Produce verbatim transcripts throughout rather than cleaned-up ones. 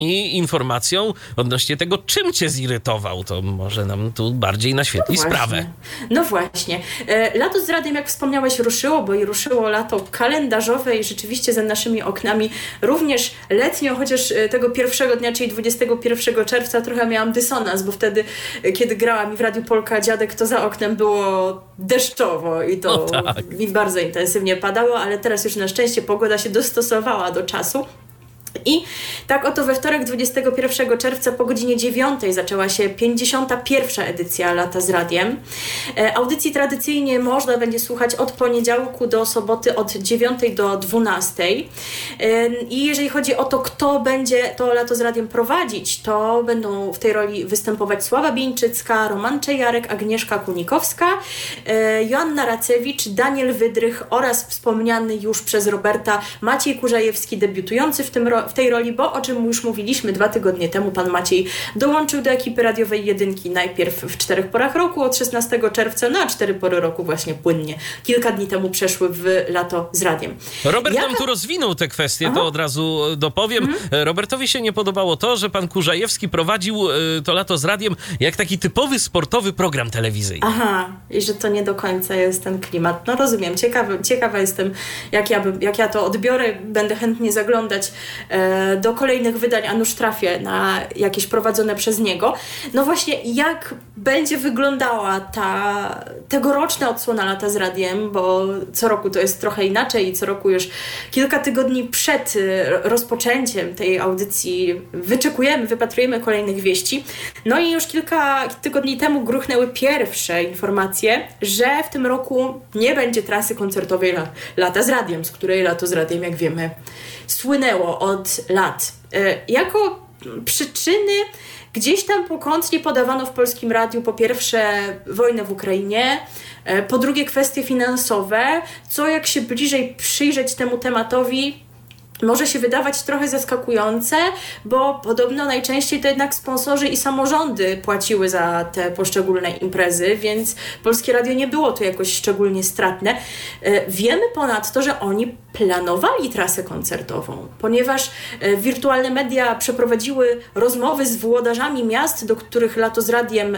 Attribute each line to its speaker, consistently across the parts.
Speaker 1: i informacją odnośnie tego, czym cię zirytował. To może nam tu bardziej naświetli
Speaker 2: no
Speaker 1: sprawę.
Speaker 2: No właśnie. Lato z Radiem, jak wspomniałeś, ruszyło, bo i ruszyło lato kalendarzowe i rzeczywiście za naszymi oknami również letnio, chociaż tego pierwszego dnia, czyli dwudziestego pierwszego czerwca, trochę miałam dysonans, bo wtedy, kiedy grała mi w Radiu Polka Dziadek, to za oknem było deszczowo i to
Speaker 1: no tak.
Speaker 2: mi bardzo intensywnie padało, ale teraz już na szczęście pogoda się dostosowała do czasu. I tak oto we wtorek dwudziestego pierwszego czerwca po godzinie dziewiątej zaczęła się pięćdziesiąta pierwsza edycja Lata z Radiem. E, audycji tradycyjnie można będzie słuchać od poniedziałku do soboty od dziewiątej do dwunastej. E, I jeżeli chodzi o to, kto będzie to Lato z Radiem prowadzić, to będą w tej roli występować Sława Bieńczycka, Roman Czejarek, Agnieszka Kunikowska, e, Joanna Racewicz, Daniel Wydrych oraz wspomniany już przez Roberta Maciej Kurzajewski, debiutujący w tym ro- w tej roli, bo o czym już mówiliśmy dwa tygodnie temu, pan Maciej dołączył do ekipy radiowej Jedynki najpierw w czterech porach roku od szesnastego czerwca, no a cztery pory roku właśnie płynnie. Kilka dni temu przeszły w Lato z Radiem.
Speaker 1: Robert
Speaker 2: Jaka...
Speaker 1: nam tu rozwinął tę kwestię,
Speaker 2: Aha.
Speaker 1: to od razu dopowiem. Mhm. Robertowi się nie podobało to, że pan Kurzajewski prowadził to Lato z Radiem jak taki typowy sportowy program telewizyjny.
Speaker 2: Aha, i że to nie do końca jest ten klimat. No rozumiem, ciekawa, ciekawa jestem, jak ja, bym, jak ja to odbiorę. Będę chętnie zaglądać do kolejnych wydań, a nuż trafię na jakieś prowadzone przez niego. No właśnie, jak będzie wyglądała ta tegoroczna odsłona Lata z Radiem, bo co roku to jest trochę inaczej i co roku już kilka tygodni przed rozpoczęciem tej audycji wyczekujemy, wypatrujemy kolejnych wieści. No i już kilka tygodni temu gruchnęły pierwsze informacje, że w tym roku nie będzie trasy koncertowej Lata z Radiem, z której Lato z Radiem, jak wiemy, słynęło od lat. Jako przyczyny gdzieś tam pokątnie podawano w Polskim Radiu po pierwsze wojnę w Ukrainie, po drugie kwestie finansowe, co jak się bliżej przyjrzeć temu tematowi może się wydawać trochę zaskakujące, bo podobno najczęściej to jednak sponsorzy i samorządy płaciły za te poszczególne imprezy, więc Polskie Radio nie było tu jakoś szczególnie stratne. Wiemy ponadto, że oni planowali trasę koncertową, ponieważ wirtualne media przeprowadziły rozmowy z włodarzami miast, do których Lato z Radiem,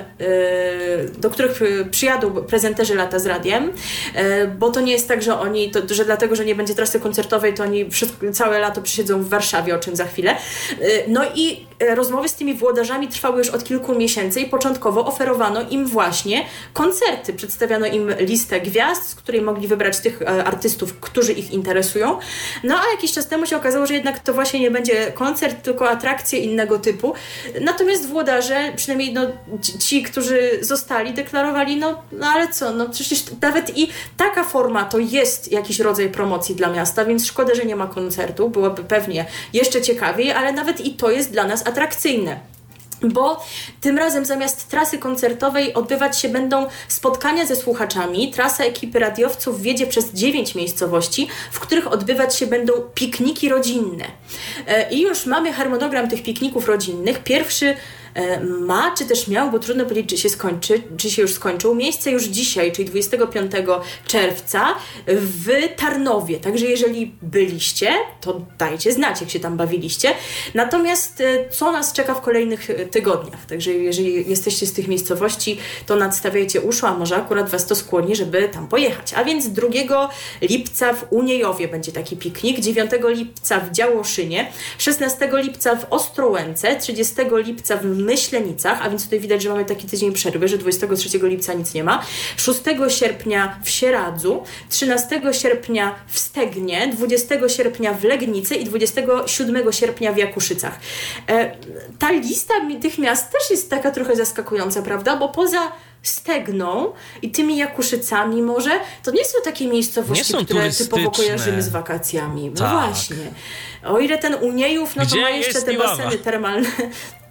Speaker 2: do których przyjadą prezenterzy Lata z Radiem, bo to nie jest tak, że oni, to, że dlatego, że nie będzie trasy koncertowej, to oni wszystko, całe lato przysiedzą w Warszawie, o czym za chwilę. No i rozmowy z tymi włodarzami trwały już od kilku miesięcy i początkowo oferowano im właśnie koncerty. Przedstawiano im listę gwiazd, z której mogli wybrać tych artystów, którzy ich interesują. No a jakiś czas temu się okazało, że jednak to właśnie nie będzie koncert, tylko atrakcje innego typu. Natomiast włodarze, przynajmniej no, ci, którzy zostali, deklarowali, no, no ale co, no przecież nawet i taka forma to jest jakiś rodzaj promocji dla miasta, więc szkoda, że nie ma koncertu. Byłoby pewnie jeszcze ciekawiej, ale nawet i to jest dla nas atrakcyjne. Bo tym razem zamiast trasy koncertowej odbywać się będą spotkania ze słuchaczami. Trasa ekipy radiowców wiedzie przez dziewięć miejscowości, w których odbywać się będą pikniki rodzinne. I już mamy harmonogram tych pikników rodzinnych. Pierwszy ma, czy też miał, bo trudno powiedzieć, czy się skończy, czy się już skończył, miejsce już dzisiaj, czyli dwudziestego piątego czerwca w Tarnowie. Także jeżeli byliście, to dajcie znać, jak się tam bawiliście. Natomiast co nas czeka w kolejnych tygodniach? Także jeżeli jesteście z tych miejscowości, to nadstawiajcie uszu, a może akurat was to skłoni, żeby tam pojechać. A więc drugiego lipca w Uniejowie będzie taki piknik, dziewiątego lipca w Działoszynie, szesnastego lipca w Ostrołęce, trzydziestego lipca w Myślenicach, a więc tutaj widać, że mamy taki tydzień przerwy, że dwudziestego trzeciego lipca nic nie ma, szóstego sierpnia w Sieradzu, trzynastego sierpnia w Stegnie, dwudziestego sierpnia w Legnicy i dwudziestego siódmego sierpnia w Jakuszycach. E, ta lista tych miast też jest taka trochę zaskakująca, prawda? Bo poza Stegną i tymi Jakuszycami może, to nie są takie miejscowości,
Speaker 1: są
Speaker 2: które typowo kojarzymy z wakacjami. No tak. Właśnie. O ile ten Uniejów, no
Speaker 1: Gdzie
Speaker 2: to ma jeszcze te
Speaker 1: Iława?
Speaker 2: baseny termalne.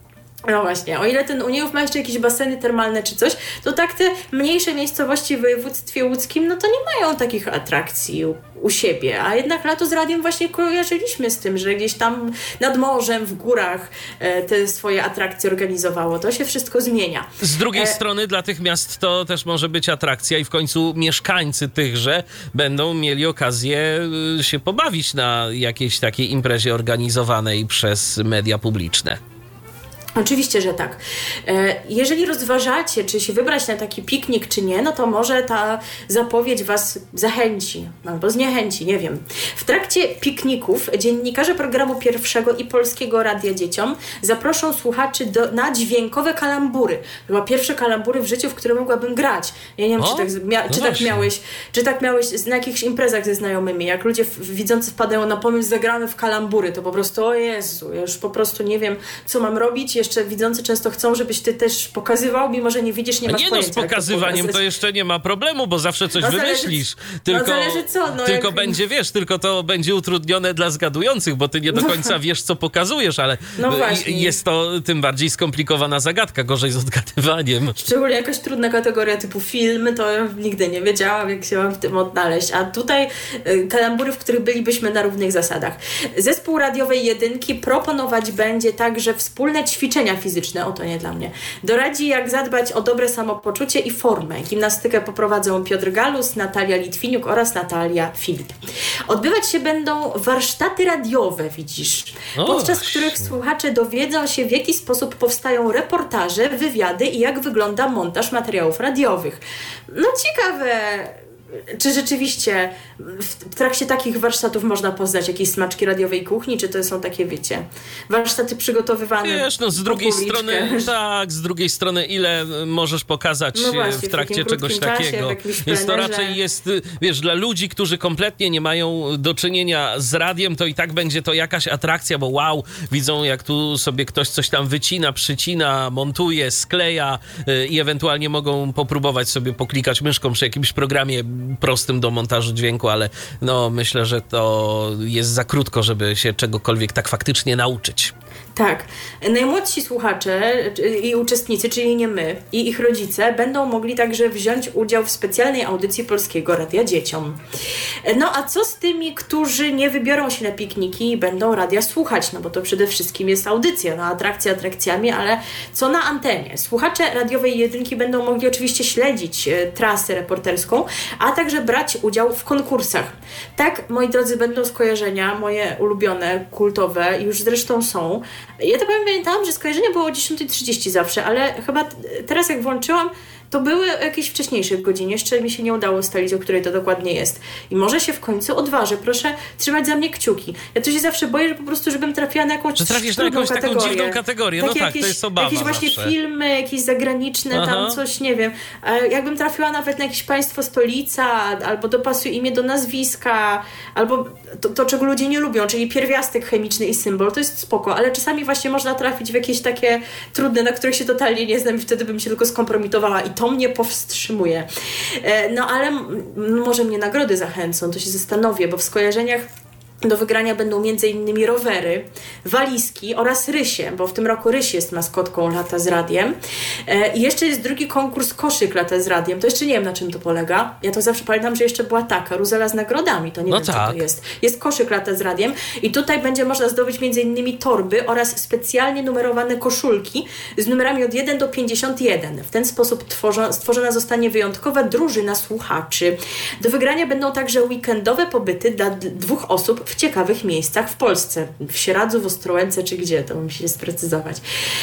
Speaker 2: No właśnie, o ile ten Uniejów ma jeszcze jakieś baseny termalne czy coś, to tak te mniejsze miejscowości w województwie łódzkim, no to nie mają takich atrakcji u, u siebie, a jednak Lato z Radiem właśnie kojarzyliśmy z tym, że gdzieś tam nad morzem, w górach e, te swoje atrakcje organizowało. To się wszystko zmienia.
Speaker 1: Z drugiej
Speaker 2: e...
Speaker 1: strony dla tych miast to też może być atrakcja i w końcu mieszkańcy tychże będą mieli okazję się pobawić na jakiejś takiej imprezie organizowanej przez media publiczne.
Speaker 2: Oczywiście, że tak. Jeżeli rozważacie, czy się wybrać na taki piknik, czy nie, no to może ta zapowiedź was zachęci albo zniechęci, nie wiem. W trakcie pikników dziennikarze programu Pierwszego i Polskiego Radia Dzieciom zaproszą słuchaczy do, na dźwiękowe kalambury. To była pierwsze kalambury w życiu, w które mogłabym grać. Ja nie wiem, o, czy, tak, mia- czy,
Speaker 1: no
Speaker 2: tak miałeś, czy tak miałeś na jakichś imprezach ze znajomymi, jak ludzie w, widzący wpadają na pomysł, zagramy w kalambury, to po prostu, o Jezu, ja już po prostu nie wiem, co mam robić. Jeszcze widzący często chcą, żebyś ty też pokazywał, mimo że nie widzisz, nie masz
Speaker 1: nie
Speaker 2: pojęcia.
Speaker 1: No z pokazywaniem to, to jeszcze nie ma problemu, bo zawsze coś no wymyślisz. Tylko,
Speaker 2: no zależy co. No
Speaker 1: tylko
Speaker 2: jak...
Speaker 1: będzie, wiesz, tylko to będzie utrudnione dla zgadujących, bo ty nie do końca wiesz, co pokazujesz, ale no jest to tym bardziej skomplikowana zagadka, gorzej z odgadywaniem.
Speaker 2: Szczególnie jakaś trudna kategoria typu filmy, to ja nigdy nie wiedziałam, jak się mam w tym odnaleźć. A tutaj y, kalambury, w których bylibyśmy na równych zasadach. Zespół radiowej jedynki proponować będzie także wspólne ćwiczenia fizyczne, o to nie dla mnie. Doradzi, jak zadbać o dobre samopoczucie i formę. Gimnastykę poprowadzą Piotr Galus, Natalia Litwiniuk oraz Natalia Filip. Odbywać się będą warsztaty radiowe, widzisz, o, podczas właśnie. których słuchacze dowiedzą się, w jaki sposób powstają reportaże, wywiady i jak wygląda montaż materiałów radiowych. No ciekawe... Czy rzeczywiście w trakcie takich warsztatów można poznać jakieś smaczki radiowej kuchni, czy to są takie, wiecie, warsztaty przygotowywane?
Speaker 1: Wiesz, no z drugiej strony, tak, z drugiej strony ile możesz pokazać no właśnie, w trakcie w czegoś czasie, takiego. Więc to raczej jest, wiesz, dla ludzi, którzy kompletnie nie mają do czynienia z radiem, to i tak będzie to jakaś atrakcja, bo wow, widzą jak tu sobie ktoś coś tam wycina, przycina, montuje, skleja yy, i ewentualnie mogą popróbować sobie poklikać myszką przy jakimś programie prostym do montażu dźwięku, ale no myślę, że to jest za krótko, żeby się czegokolwiek tak faktycznie nauczyć.
Speaker 2: Tak. Najmłodsi słuchacze i uczestnicy, czyli nie my, i ich rodzice będą mogli także wziąć udział w specjalnej audycji Polskiego Radia Dzieciom. No a co z tymi, którzy nie wybiorą się na pikniki i będą radia słuchać? No bo to przede wszystkim jest audycja, no atrakcje atrakcjami, ale co na antenie? Słuchacze radiowej jedynki będą mogli oczywiście śledzić e, trasę reporterską, a także brać udział w konkursach. Tak, moi drodzy, będą skojarzenia, moje ulubione, kultowe, już zresztą są. Ja to pamiętałam, że skojarzenie było o dziesiąta trzydzieści zawsze, ale chyba teraz jak włączyłam, to były jakieś wcześniejsze godziny. Jeszcze mi się nie udało ustalić, o której to dokładnie jest. I może się w końcu odważę. Proszę trzymać za mnie kciuki. Ja to się zawsze boję, że po prostu, żebym trafiła na jakąś
Speaker 1: że trafisz na jakąś
Speaker 2: kategorię.
Speaker 1: taką dziwną kategorię. No
Speaker 2: takie
Speaker 1: tak,
Speaker 2: jakieś,
Speaker 1: to jest obawa
Speaker 2: Jakieś właśnie
Speaker 1: zawsze.
Speaker 2: filmy, jakieś zagraniczne, Aha. tam coś, nie wiem. Jakbym trafiła nawet na jakieś państwo stolica, albo dopasuj imię do nazwiska, albo to, to, czego ludzie nie lubią, czyli pierwiastek chemiczny i symbol, to jest spoko, ale czasami właśnie można trafić w jakieś takie trudne, na których się totalnie nie znam i wtedy bym się tylko skompromitowała i to mnie powstrzymuje. No ale m- może mnie nagrody zachęcą, to się zastanowię, bo w skojarzeniach do wygrania będą między innymi rowery, walizki oraz Rysie, bo w tym roku Ryś jest maskotką Lata z Radiem. E, I jeszcze jest drugi konkurs koszyk Lata z Radiem. To jeszcze nie wiem, na czym to polega. Ja to zawsze pamiętam, że jeszcze była ta karuzela z nagrodami. To nie
Speaker 1: no
Speaker 2: wiem,
Speaker 1: tak.
Speaker 2: co to jest. Jest koszyk Lata z Radiem i tutaj będzie można zdobyć między innymi torby oraz specjalnie numerowane koszulki z numerami od jeden do pięćdziesiąt jeden. W ten sposób tworzą, stworzona zostanie wyjątkowa drużyna słuchaczy. Do wygrania będą także weekendowe pobyty dla d- dwóch osób w ciekawych miejscach w Polsce. W Sieradzu, w Ostrołęce czy gdzie, to musi się sprecyzować.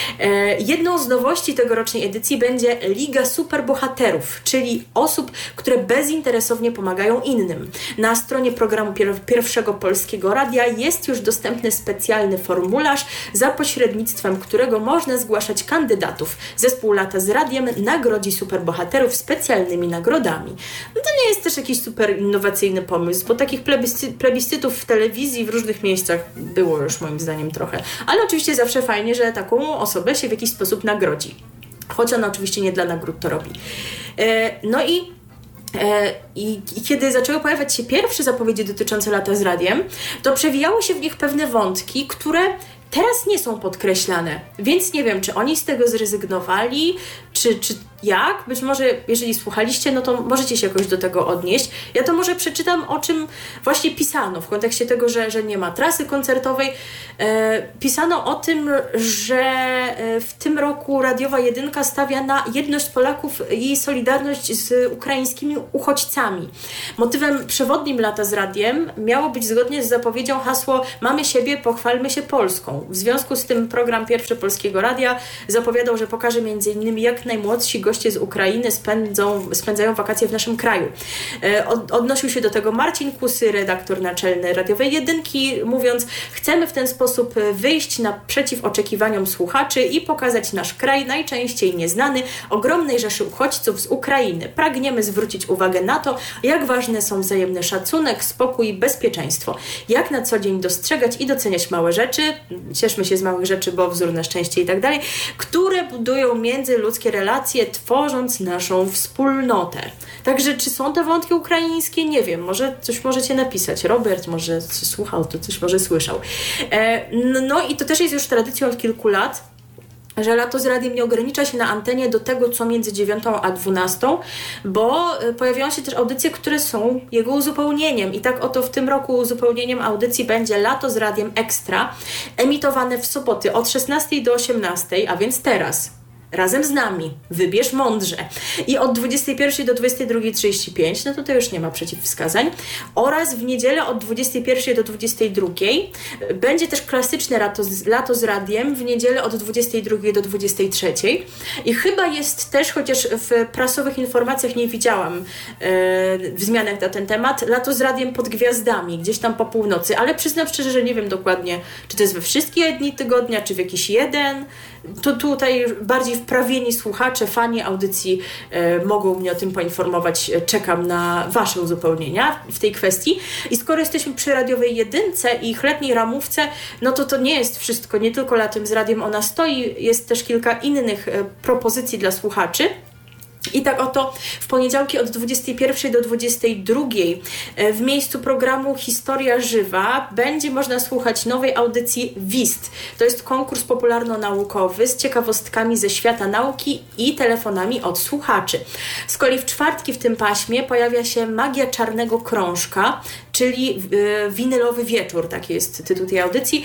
Speaker 2: E, jedną z nowości tegorocznej edycji będzie Liga Superbohaterów, czyli osób, które bezinteresownie pomagają innym. Na stronie programu pier- Pierwszego Polskiego Radia jest już dostępny specjalny formularz, za pośrednictwem którego można zgłaszać kandydatów. Zespół Lata z Radiem nagrodzi superbohaterów specjalnymi nagrodami. No to nie jest też jakiś super innowacyjny pomysł, bo takich plebiscy- plebiscytów w telewizji w różnych miejscach było już moim zdaniem trochę. Ale oczywiście zawsze fajnie, że taką osobę się w jakiś sposób nagrodzi. Choć ona oczywiście nie dla nagród to robi. E, no i E, I, I kiedy zaczęły pojawiać się pierwsze zapowiedzi dotyczące Lata z Radiem, to przewijały się w nich pewne wątki, które teraz nie są podkreślane, więc nie wiem, czy oni z tego zrezygnowali, czy, czy jak? Być może, jeżeli słuchaliście, no to możecie się jakoś do tego odnieść. Ja to może przeczytam, o czym właśnie pisano w kontekście tego, że, że nie ma trasy koncertowej. E, pisano o tym, że w tym roku Radiowa Jedynka stawia na jedność Polaków i solidarność z ukraińskimi uchodźcami. Motywem przewodnim Lata z Radiem miało być zgodnie z zapowiedzią hasło "Mamy siebie, pochwalmy się Polską". W związku z tym program Pierwszy Polskiego Radia zapowiadał, że pokaże między innymi, jak najmłodsi goście z Ukrainy spędzą, spędzają wakacje w naszym kraju. Od, odnosił się do tego Marcin Kusy, redaktor naczelny Radiowej Jedynki, mówiąc: chcemy w ten sposób wyjść naprzeciw oczekiwaniom słuchaczy i pokazać nasz kraj, najczęściej nieznany, ogromnej rzeszy uchodźców z Ukrainy. Pragniemy zwrócić uwagę na to, jak ważne są wzajemny szacunek, spokój i bezpieczeństwo. Jak na co dzień dostrzegać i doceniać małe rzeczy, cieszmy się z małych rzeczy, bo wzór na szczęście i tak dalej, które budują międzyludzkie relacje, tworząc naszą wspólnotę. Także czy są te wątki ukraińskie? Nie wiem, może coś możecie napisać. Robert może słuchał, to coś może słyszał. E, no i to też jest już tradycją od kilku lat, że Lato z Radiem nie ogranicza się na antenie do tego, co między dziewiątą a dwunastą, bo pojawiają się też audycje, które są jego uzupełnieniem. I tak oto w tym roku uzupełnieniem audycji będzie Lato z Radiem Ekstra, emitowane w soboty od szesnastej do osiemnastej, a więc teraz. Razem z nami. Wybierz mądrze. I od dwudziestej pierwszej do dwudziestej drugiej trzydzieści pięć, no to to już nie ma przeciwwskazań. Oraz w niedzielę od dwudziestej pierwszej do dwudziestej drugiej. Będzie też klasyczne lato z, lato z radiem w niedzielę od dwudziestej drugiej do dwudziestej trzeciej. I chyba jest też, chociaż w prasowych informacjach nie widziałam yy, wzmianek na ten temat, lato z radiem pod gwiazdami, gdzieś tam po północy, ale przyznam szczerze, że nie wiem dokładnie, czy to jest we wszystkie dni tygodnia, czy w jakiś jeden. To tutaj bardziej wprawieni słuchacze, fani audycji e, mogą mnie o tym poinformować. Czekam na Wasze uzupełnienia w tej kwestii. I skoro jesteśmy przy Radiowej Jedynce i ich letniej ramówce, no to to nie jest wszystko, nie tylko Latem z Radiem ona stoi, jest też kilka innych e, propozycji dla słuchaczy. I tak oto w poniedziałki od dwudziestej pierwszej do dwudziestej drugiej w miejscu programu Historia Żywa będzie można słuchać nowej audycji W I S T. To jest konkurs popularno-naukowy z ciekawostkami ze świata nauki i telefonami od słuchaczy. Z kolei w czwartki w tym paśmie pojawia się Magia Czarnego Krążka, czyli winylowy wieczór, taki jest tytuł tej audycji,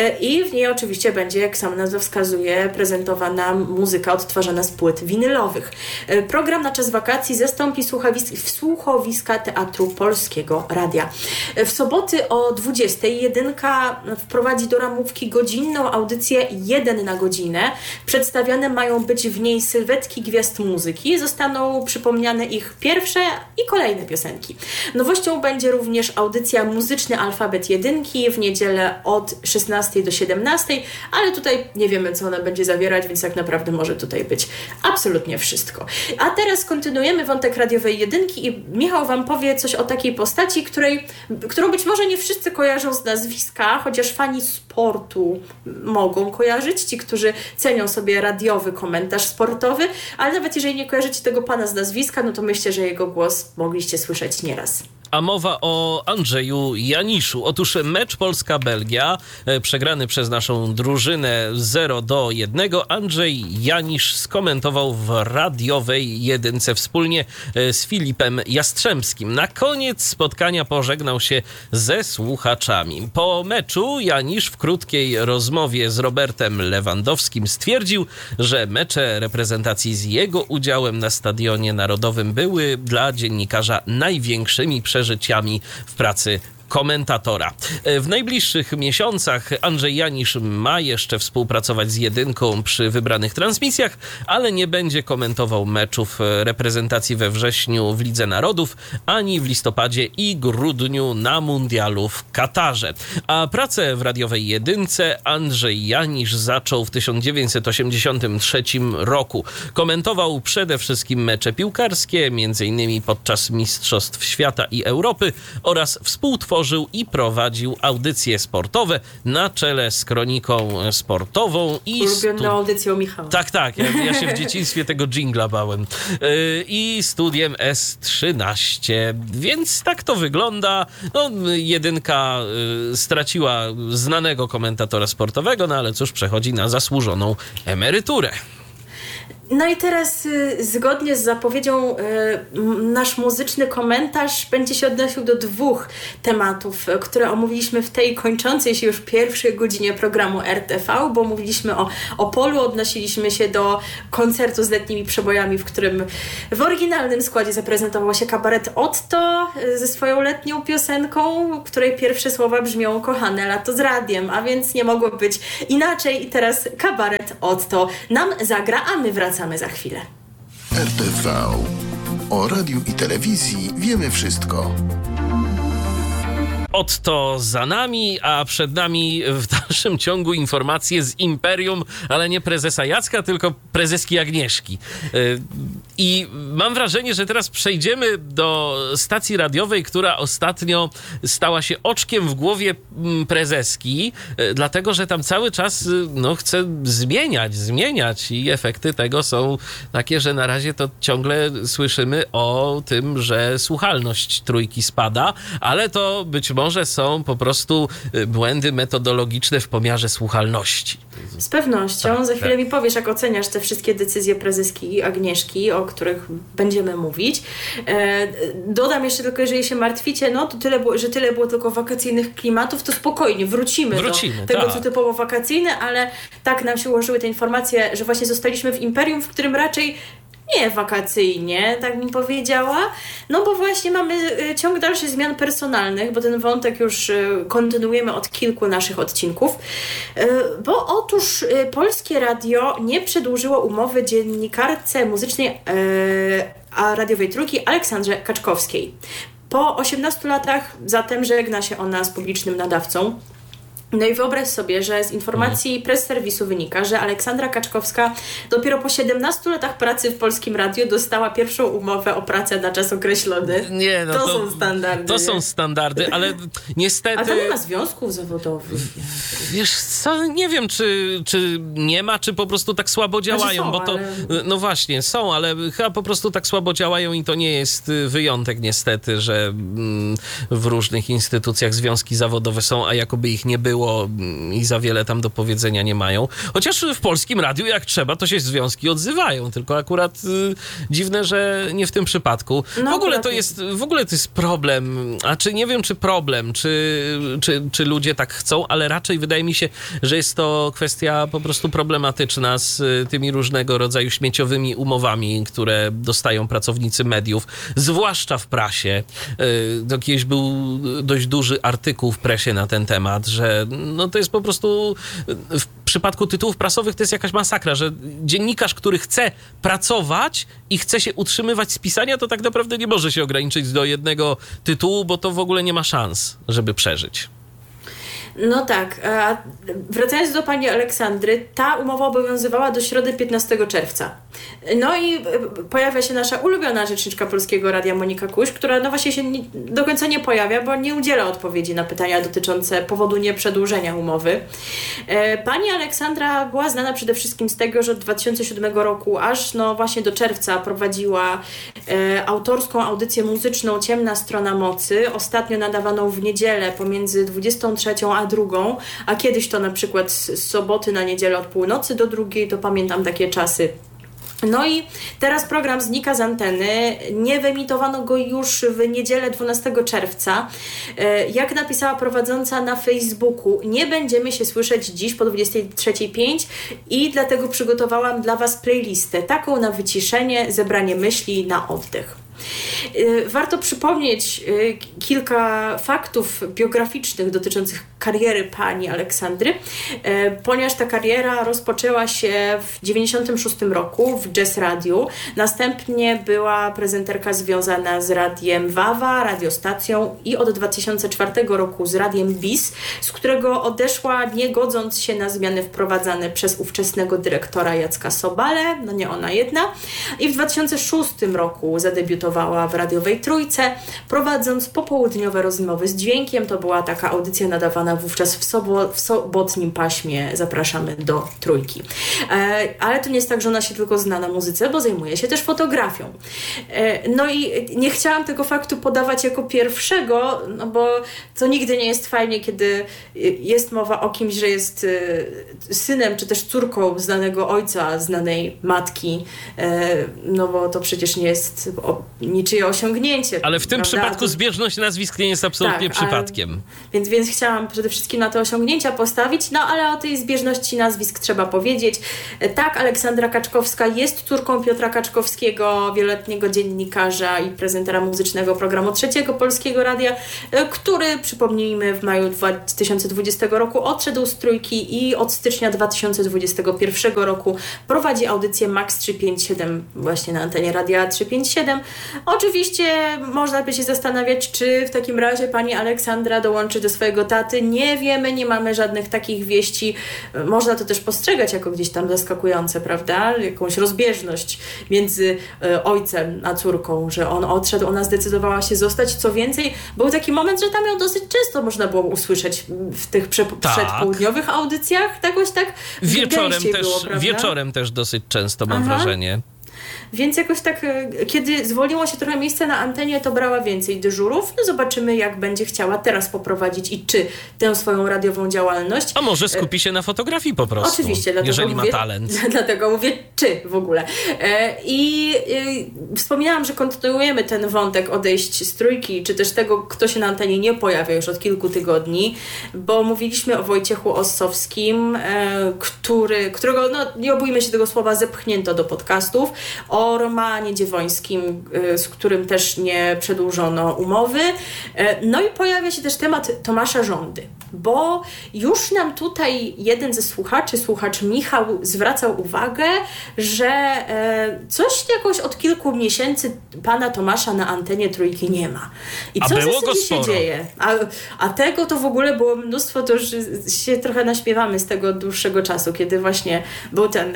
Speaker 2: i w niej oczywiście będzie, jak sam nazwa wskazuje, prezentowana muzyka odtwarzana z płyt winylowych. Program na czas wakacji zastąpi słuchowis- słuchowiska Teatru Polskiego Radia. W soboty o dwudziestej Jedynka wprowadzi do ramówki godzinną audycję jeden na godzinę. Przedstawiane mają być w niej sylwetki gwiazd muzyki. Zostaną przypomniane ich pierwsze i kolejne piosenki. Nowością będzie również audycja Muzyczny Alfabet Jedynki w niedzielę od szesnastej do siedemnastej, ale tutaj nie wiemy, co ona będzie zawierać, więc tak naprawdę może tutaj być absolutnie wszystko. A teraz kontynuujemy wątek Radiowej Jedynki i Michał Wam powie coś o takiej postaci, której, którą być może nie wszyscy kojarzą z nazwiska, chociaż fani sportu mogą kojarzyć, ci, którzy cenią sobie radiowy komentarz sportowy, ale nawet jeżeli nie kojarzycie tego pana z nazwiska, no to myślę, że jego głos mogliście słyszeć nieraz.
Speaker 1: A mowa o Andrzeju Janiszu. Otóż mecz Polska-Belgia, przegrany przez naszą drużynę zero do jednego, Andrzej Janisz skomentował w Radiowej Jedynce wspólnie z Filipem Jastrzębskim. Na koniec spotkania pożegnał się ze słuchaczami. Po meczu Janisz w krótkiej rozmowie z Robertem Lewandowskim stwierdził, że mecze reprezentacji z jego udziałem na Stadionie Narodowym były dla dziennikarza największymi przeżyciami w pracy komentatora. W najbliższych miesiącach Andrzej Janisz ma jeszcze współpracować z Jedynką przy wybranych transmisjach, ale nie będzie komentował meczów reprezentacji we wrześniu w Lidze Narodów, ani w listopadzie i grudniu na mundialu w Katarze. A pracę w Radiowej Jedynce Andrzej Janisz zaczął w tysiąc dziewięćset osiemdziesiątym trzecim roku. Komentował przede wszystkim mecze piłkarskie, między innymi podczas Mistrzostw Świata i Europy, oraz współtworzył tworzył i prowadził audycje sportowe na czele z Kroniką Sportową. I
Speaker 2: ulubioną stu... audycją Michała.
Speaker 1: Tak, tak. Ja, ja się w dzieciństwie tego dżingla bałem. Yy, I studiem S trzynaście. Więc tak to wygląda. No, jedynka yy, straciła znanego komentatora sportowego, no ale cóż, przechodzi na zasłużoną emeryturę.
Speaker 2: No i teraz y, zgodnie z zapowiedzią y, nasz muzyczny komentarz będzie się odnosił do dwóch tematów, które omówiliśmy w tej kończącej się już pierwszej godzinie programu R T V, bo mówiliśmy o Opolu, odnosiliśmy się do koncertu z letnimi przebojami, w którym w oryginalnym składzie zaprezentował się kabaret Otto y, ze swoją letnią piosenką, której pierwsze słowa brzmią: kochane lato z radiem, a więc nie mogło być inaczej i teraz kabaret Otto nam zagra, a my wracamy za chwilę.
Speaker 3: R T V. O radiu i telewizji wiemy wszystko.
Speaker 1: Otto za nami, a przed nami w dalszym ciągu informacje z Imperium, ale nie prezesa Jacka, tylko prezeski Agnieszki. I mam wrażenie, że teraz przejdziemy do stacji radiowej, która ostatnio stała się oczkiem w głowie prezeski, dlatego że tam cały czas no, chce zmieniać, zmieniać i efekty tego są takie, że na razie to ciągle słyszymy o tym, że słuchalność trójki spada, ale to być może może są po prostu błędy metodologiczne w pomiarze słuchalności.
Speaker 2: Z pewnością. Tak, za chwilę tak. mi powiesz, jak oceniasz te wszystkie decyzje prezeski Agnieszki, o których będziemy mówić. E, dodam jeszcze tylko, jeżeli się martwicie, no to tyle było, że tyle było tylko wakacyjnych klimatów, to spokojnie, wrócimy, wrócimy do tego, tak. co typowo wakacyjne, ale tak nam się ułożyły te informacje, że właśnie zostaliśmy w Imperium, w którym raczej nie wakacyjnie, tak bym powiedziała, no bo właśnie mamy ciąg dalszych zmian personalnych, bo ten wątek już kontynuujemy od kilku naszych odcinków, bo otóż Polskie Radio nie przedłużyło umowy dziennikarce muzycznej a radiowej trójki Aleksandrze Kaczkowskiej. Po osiemnastu latach zatem żegna się ona z publicznym nadawcą. No i wyobraź sobie, że z informacji mm. press serwisu wynika, że Aleksandra Kaczkowska dopiero po siedemnastu latach pracy w Polskim Radiu dostała pierwszą umowę o pracę na czas określony.
Speaker 1: Nie, no
Speaker 2: to,
Speaker 1: to
Speaker 2: są standardy.
Speaker 1: To nie? są standardy, ale niestety...
Speaker 2: A to nie ma związków zawodowych.
Speaker 1: Wiesz co, nie wiem, czy, czy nie ma, czy po prostu tak słabo działają,
Speaker 2: znaczy są,
Speaker 1: bo to...
Speaker 2: Ale...
Speaker 1: No właśnie, są, ale chyba po prostu tak słabo działają i to nie jest wyjątek niestety, że w różnych instytucjach związki zawodowe są, a jakoby ich nie było i za wiele tam do powiedzenia nie mają. Chociaż w Polskim Radiu jak trzeba, to się związki odzywają, tylko akurat y, dziwne, że nie w tym przypadku. No, w ogóle to jest, w ogóle to jest problem, a czy nie wiem, czy problem, czy, czy, czy ludzie tak chcą, ale raczej wydaje mi się, że jest to kwestia po prostu problematyczna z y, tymi różnego rodzaju śmieciowymi umowami, które dostają pracownicy mediów, zwłaszcza w prasie. Y, to kiedyś był dość duży artykuł w presie na ten temat, że no to jest po prostu w przypadku tytułów prasowych to jest jakaś masakra, że dziennikarz, który chce pracować i chce się utrzymywać z pisania, to tak naprawdę nie może się ograniczyć do jednego tytułu, bo to w ogóle nie ma szans, żeby przeżyć.
Speaker 2: No tak, a wracając do pani Aleksandry, ta umowa obowiązywała do środy piętnastego czerwca. No i pojawia się nasza ulubiona rzeczniczka Polskiego Radia Monika Kuś, która no właśnie się nie, do końca nie pojawia, bo nie udziela odpowiedzi na pytania dotyczące powodu nieprzedłużenia umowy. Pani Aleksandra była znana przede wszystkim z tego, że od dwa tysiące siódmego roku aż no właśnie do czerwca prowadziła e, autorską audycję muzyczną Ciemna Strona Mocy, ostatnio nadawaną w niedzielę pomiędzy dwudziestą trzecią a drugą, a kiedyś to na przykład z soboty na niedzielę od północy do drugiej, to pamiętam takie czasy. No i teraz program znika z anteny, nie wyemitowano go już w niedzielę dwunastego czerwca. Jak napisała prowadząca na Facebooku, nie będziemy się słyszeć dziś po dwudziestej trzeciej pięć i dlatego przygotowałam dla Was playlistę, taką na wyciszenie, zebranie myśli, na oddech. Warto przypomnieć kilka faktów biograficznych dotyczących kariery pani Aleksandry, ponieważ ta kariera rozpoczęła się w dziewięćdziesiątym szóstym roku w Jazz Radiu. Następnie była prezenterka związana z Radiem Wawa, radiostacją i od dwa tysiące czwartego roku z Radiem B I S, z którego odeszła, nie godząc się na zmiany wprowadzane przez ówczesnego dyrektora Jacka Sobale, no nie ona jedna. I w dwa tysiące szóstym roku zadebiutowała debiutowała w radiowej Trójce, prowadząc popołudniowe rozmowy z dźwiękiem. To była taka audycja nadawana wówczas w, sobo- w sobotnim paśmie Zapraszamy do Trójki. E, ale to nie jest tak, że ona się tylko zna na muzyce, bo zajmuje się też fotografią. E, no i nie chciałam tego faktu podawać jako pierwszego, no bo to nigdy nie jest fajnie, kiedy jest mowa o kimś, że jest synem czy też córką znanego ojca, znanej matki, no bo to przecież nie jest niczyje osiągnięcie.
Speaker 1: Ale w tym prawda? przypadku zbieżność nazwisk nie jest absolutnie tak, przypadkiem.
Speaker 2: A, więc, więc chciałam przede wszystkim na te osiągnięcia postawić, no ale o tej zbieżności nazwisk trzeba powiedzieć. Tak, Aleksandra Kaczkowska jest córką Piotra Kaczkowskiego, wieloletniego dziennikarza i prezentera muzycznego programu Trzeciego Polskiego Radia, który, przypomnijmy, w maju dwa tysiące dwudziestego roku odszedł z Trójki i od stycznia dwa tysiące dwudziestego pierwszego roku prowadzi audycję Max trzysta pięćdziesiąt siedem właśnie na antenie Radia trzysta pięćdziesiąt siedem. Oczywiście można by się zastanawiać, czy w takim razie pani Aleksandra dołączy do swojego taty. Nie wiemy, nie mamy żadnych takich wieści. Można to też postrzegać jako gdzieś tam zaskakujące, prawda? Jakąś rozbieżność między e, ojcem a córką, że on odszedł, ona zdecydowała się zostać. Co więcej, był taki moment, że tam ją dosyć często można było usłyszeć w tych prze- tak. przedpołudniowych audycjach. Jakoś tak
Speaker 1: wieczorem też,
Speaker 2: było,
Speaker 1: wieczorem też dosyć często, mam Aha. wrażenie.
Speaker 2: Więc jakoś tak, kiedy zwolniło się trochę miejsce na antenie, to brała więcej dyżurów. No zobaczymy, jak będzie chciała teraz poprowadzić i czy tę swoją radiową działalność.
Speaker 1: A może skupi się na fotografii po prostu.
Speaker 2: Oczywiście.
Speaker 1: Jeżeli
Speaker 2: mówię,
Speaker 1: ma talent.
Speaker 2: Dlatego mówię, czy w ogóle. I wspominałam, że kontynuujemy ten wątek odejść z Trójki, czy też tego, kto się na antenie nie pojawia już od kilku tygodni, bo mówiliśmy o Wojciechu Ossowskim, który, którego, no nie obójmy się tego słowa, zepchnięto do podcastów, o Romanie Dziewońskim, z którym też nie przedłużono umowy. No i pojawia się też temat Tomasza Żądy, bo już nam tutaj jeden ze słuchaczy, słuchacz Michał, zwracał uwagę, że coś jakoś od kilku miesięcy pana Tomasza na antenie Trójki nie ma. I
Speaker 1: a
Speaker 2: co
Speaker 1: było go
Speaker 2: się
Speaker 1: sporo.
Speaker 2: dzieje? A, a tego to w ogóle było mnóstwo, to już się trochę naśmiewamy z tego od dłuższego czasu, kiedy właśnie był ten e,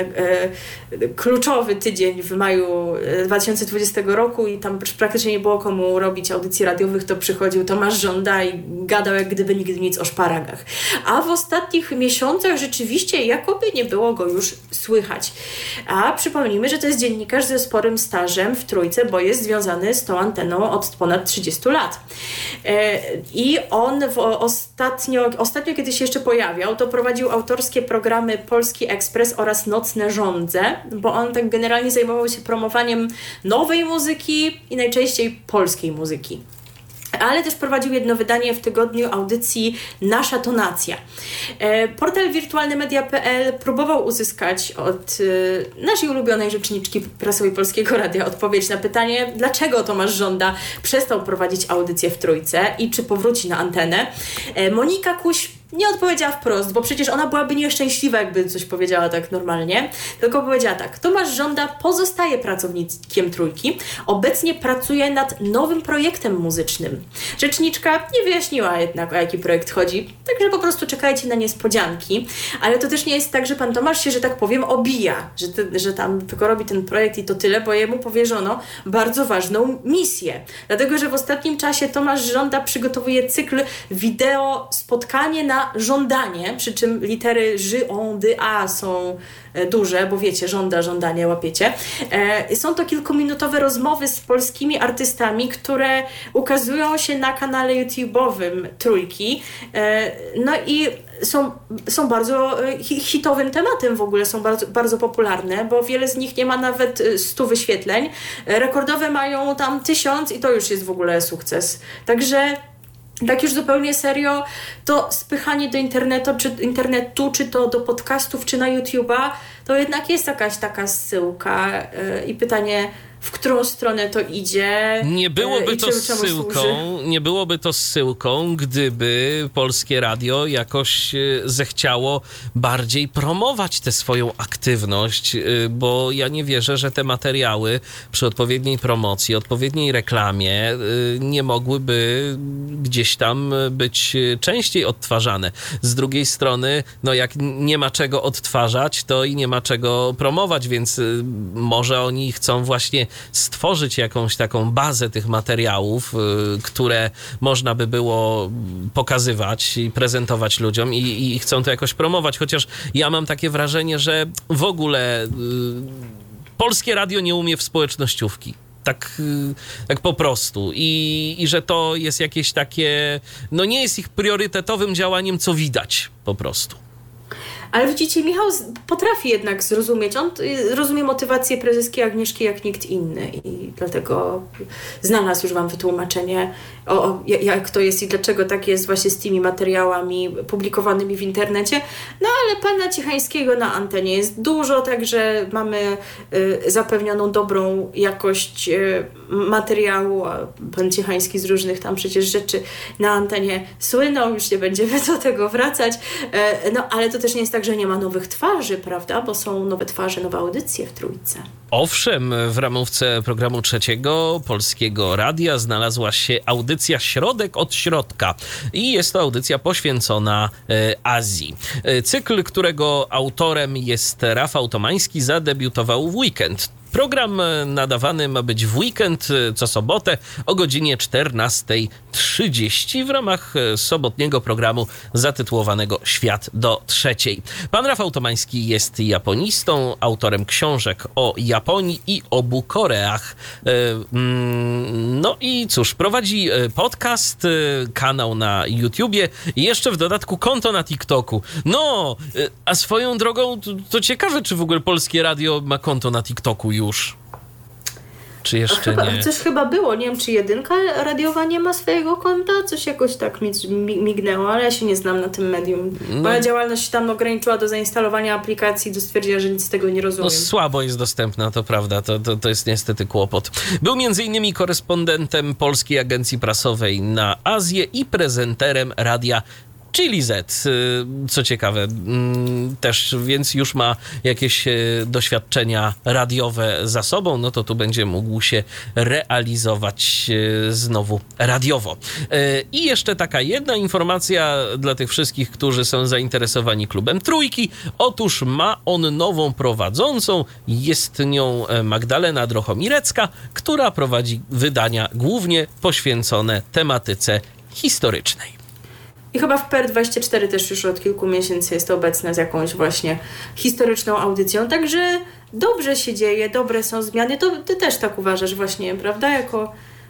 Speaker 2: kluczowy tydzień w maju dwa tysiące dwudziestego roku i tam praktycznie nie było komu robić audycji radiowych, to przychodził Tomasz Żąda i gadał jak gdyby nigdy nic o szparagach. A w ostatnich miesiącach rzeczywiście jakoby nie było go już słychać. A przypomnijmy, że to jest dziennikarz ze sporym stażem w Trójce, bo jest związany z tą anteną od ponad trzydziestu lat. I on w ostatnio, ostatnio kiedy się jeszcze pojawiał, to prowadził autorskie programy Polski Ekspres oraz Nocne Żądze, bo on tak generalnie zajmował się promowaniem nowej muzyki i najczęściej polskiej muzyki. Ale też prowadził jedno wydanie w tygodniu audycji Nasza Tonacja. Portal wirtualny media kropka pe el próbował uzyskać od naszej ulubionej rzeczniczki prasowej Polskiego Radia odpowiedź na pytanie, dlaczego Tomasz Żąda przestał prowadzić audycję w Trójce i czy powróci na antenę. Monika Kuś nie odpowiedziała wprost, bo przecież ona byłaby nieszczęśliwa, jakby coś powiedziała tak normalnie, tylko powiedziała tak: Tomasz Żąda pozostaje pracownikiem Trójki, obecnie pracuje nad nowym projektem muzycznym. Rzeczniczka nie wyjaśniła jednak, o jaki projekt chodzi, także po prostu czekajcie na niespodzianki, ale to też nie jest tak, że pan Tomasz się, że tak powiem, obija, że, te, że tam tylko robi ten projekt i to tyle, bo jemu powierzono bardzo ważną misję. Dlatego, że w ostatnim czasie Tomasz Żąda przygotowuje cykl wideo spotkanie na żądanie, przy czym litery ży, on, dy, a są duże, bo wiecie, żąda, żądanie, łapiecie. E, są to kilkuminutowe rozmowy z polskimi artystami, które ukazują się na kanale YouTube'owym Trójki. E, no i są, są bardzo hitowym tematem w ogóle, są bardzo, bardzo popularne, bo wiele z nich nie ma nawet stu wyświetleń. Rekordowe mają tam tysiąc i to już jest w ogóle sukces. Także tak już zupełnie serio, to spychanie do internetu, czy, internetu, czy to do podcastów, czy na YouTube'a, to jednak jest jakaś taka zsyłka yy, i pytanie, w którą stronę to idzie.
Speaker 1: Nie byłoby to zsyłką, nie byłoby to zsyłką, gdyby Polskie Radio jakoś zechciało bardziej promować tę swoją aktywność, bo ja nie wierzę, że te materiały przy odpowiedniej promocji, odpowiedniej reklamie nie mogłyby gdzieś tam być częściej odtwarzane. Z drugiej strony, no jak nie ma czego odtwarzać, to i nie ma czego promować, więc może oni chcą właśnie stanie stworzyć jakąś taką bazę tych materiałów, które można by było pokazywać i prezentować ludziom i, i chcą to jakoś promować, chociaż ja mam takie wrażenie, że w ogóle y, polskie radio nie umie w społecznościówki. Tak, tak po prostu. I, I że to jest jakieś takie, no nie jest ich priorytetowym działaniem, co widać po prostu.
Speaker 2: Ale widzicie, Michał potrafi jednak zrozumieć. On rozumie motywację prezeski Agnieszki jak nikt inny i dlatego znalazł już wam wytłumaczenie, o, jak to jest i dlaczego tak jest właśnie z tymi materiałami publikowanymi w internecie. No ale pana Ciechańskiego na antenie jest dużo, także mamy y, zapewnioną dobrą jakość y, materiału. Pan Ciechański z różnych tam przecież rzeczy na antenie słynął, już nie będziemy do tego wracać. Y, no ale to też nie jest tak, że nie ma nowych twarzy, prawda? Bo są nowe twarze, nowe audycje w Trójce.
Speaker 1: Owszem, w ramówce programu Trzeciego Polskiego Radia znalazła się audycja Środek od Środka i jest to audycja poświęcona e, Azji. E, cykl, którego autorem jest Rafał Tomański, zadebiutował w weekend. Program nadawany ma być w weekend, co sobotę o godzinie czternasta trzydzieści w ramach sobotniego programu zatytułowanego Świat do trzeciej. Pan Rafał Tomański jest japonistą, autorem książek o Japonii i obu Koreach. No i cóż, prowadzi podcast, kanał na YouTubie i jeszcze w dodatku konto na TikToku. No, a swoją drogą to, to ciekawe, czy w ogóle Polskie Radio ma konto na TikToku już. Czy jeszcze
Speaker 2: chyba,
Speaker 1: nie?
Speaker 2: Coś chyba było, nie wiem, czy jedynka radiowa nie ma swojego konta, coś jakoś tak mi mignęło, ale ja się nie znam na tym medium. No. Moja działalność się tam ograniczyła do zainstalowania aplikacji, do stwierdzenia, że nic z tego nie rozumiem.
Speaker 1: No słabo jest dostępna, to prawda, to, to, to jest niestety kłopot. Był między innymi korespondentem Polskiej Agencji Prasowej na Azję i prezenterem radia Chili Z, co ciekawe, też, więc już ma jakieś doświadczenia radiowe za sobą, no to tu będzie mógł się realizować znowu radiowo. I jeszcze taka jedna informacja dla tych wszystkich, którzy są zainteresowani klubem Trójki. Otóż ma on nową prowadzącą, jest nią Magdalena Drochomirecka, która prowadzi wydania głównie poświęcone tematyce historycznej.
Speaker 2: I chyba w P R dwadzieścia cztery też już od kilku miesięcy jest obecna z jakąś właśnie historyczną audycją. Także dobrze się dzieje, dobre są zmiany. To ty też tak uważasz właśnie, prawda? Jako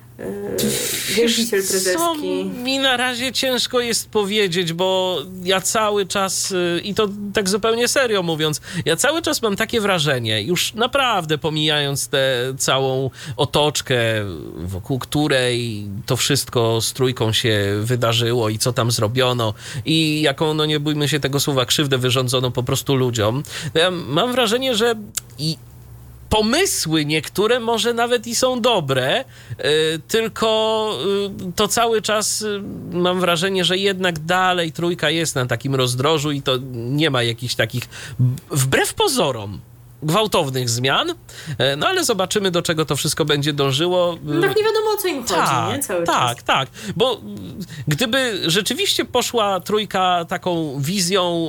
Speaker 2: wierzyciel prezeski.
Speaker 1: Co mi na razie ciężko jest powiedzieć, bo ja cały czas, i to tak zupełnie serio mówiąc, ja cały czas mam takie wrażenie, już naprawdę pomijając tę całą otoczkę, wokół której to wszystko z Trójką się wydarzyło i co tam zrobiono i jaką, no nie bójmy się tego słowa, krzywdę wyrządzono po prostu ludziom, ja mam wrażenie, że i pomysły niektóre może nawet i są dobre, yy, tylko yy, to cały czas yy, mam wrażenie, że jednak dalej Trójka jest na takim rozdrożu i to nie ma jakichś takich, wbrew pozorom, gwałtownych zmian, yy, no ale zobaczymy, do czego to wszystko będzie dążyło.
Speaker 2: No tak nie wiadomo, o co im chodzi,
Speaker 1: tak,
Speaker 2: nie? Cały
Speaker 1: tak,
Speaker 2: czas.
Speaker 1: tak, bo gdyby rzeczywiście poszła Trójka taką wizją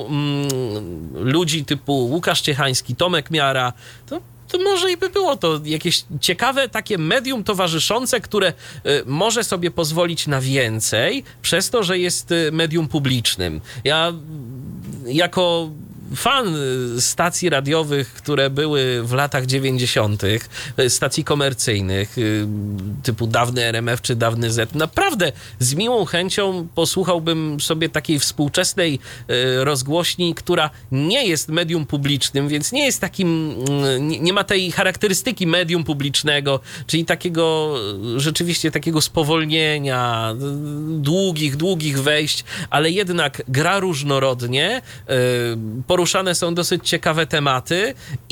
Speaker 1: mm, ludzi typu Łukasz Ciechański, Tomek Miara, to to może i by było to jakieś ciekawe takie medium towarzyszące, które y, może sobie pozwolić na więcej przez to, że jest y, medium publicznym. Ja y, jako fan stacji radiowych, które były w latach dziewięćdziesiątych, stacji komercyjnych typu dawny R M F czy dawny Z, naprawdę z miłą chęcią posłuchałbym sobie takiej współczesnej rozgłośni, która nie jest medium publicznym, więc nie jest takim, nie ma tej charakterystyki medium publicznego, czyli takiego rzeczywiście takiego spowolnienia, długich, długich wejść, ale jednak gra różnorodnie, poruszane są dosyć ciekawe tematy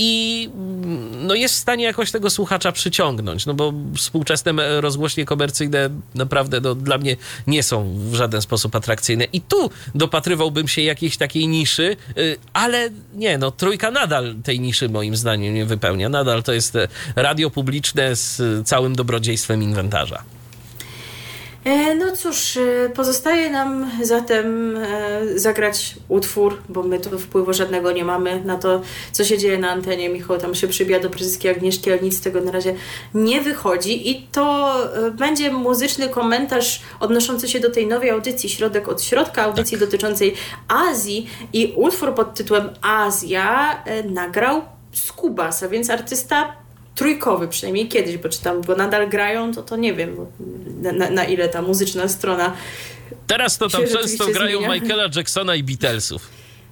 Speaker 1: i no jest w stanie jakoś tego słuchacza przyciągnąć, no bo współczesne rozgłośnie komercyjne naprawdę no, dla mnie nie są w żaden sposób atrakcyjne i tu dopatrywałbym się jakiejś takiej niszy, ale nie, no Trójka nadal tej niszy moim zdaniem nie wypełnia, nadal to jest radio publiczne z całym dobrodziejstwem inwentarza.
Speaker 2: No cóż, pozostaje nam zatem zagrać utwór, bo my tu wpływu żadnego nie mamy na to, co się dzieje na antenie. Michał tam się przybija do prezeski Agnieszki, ale nic z tego na razie nie wychodzi. I to będzie muzyczny komentarz odnoszący się do tej nowej audycji Środek od Środka, audycji tak. dotyczącej Azji. I utwór pod tytułem Azja nagrał Skubas, a więc artysta trójkowy, przynajmniej kiedyś, bo czy tam go nadal grają, to to nie wiem, na, na, na ile ta muzyczna strona.
Speaker 1: Teraz to tam często grają zmienia. Michaela Jacksona i Beatlesów.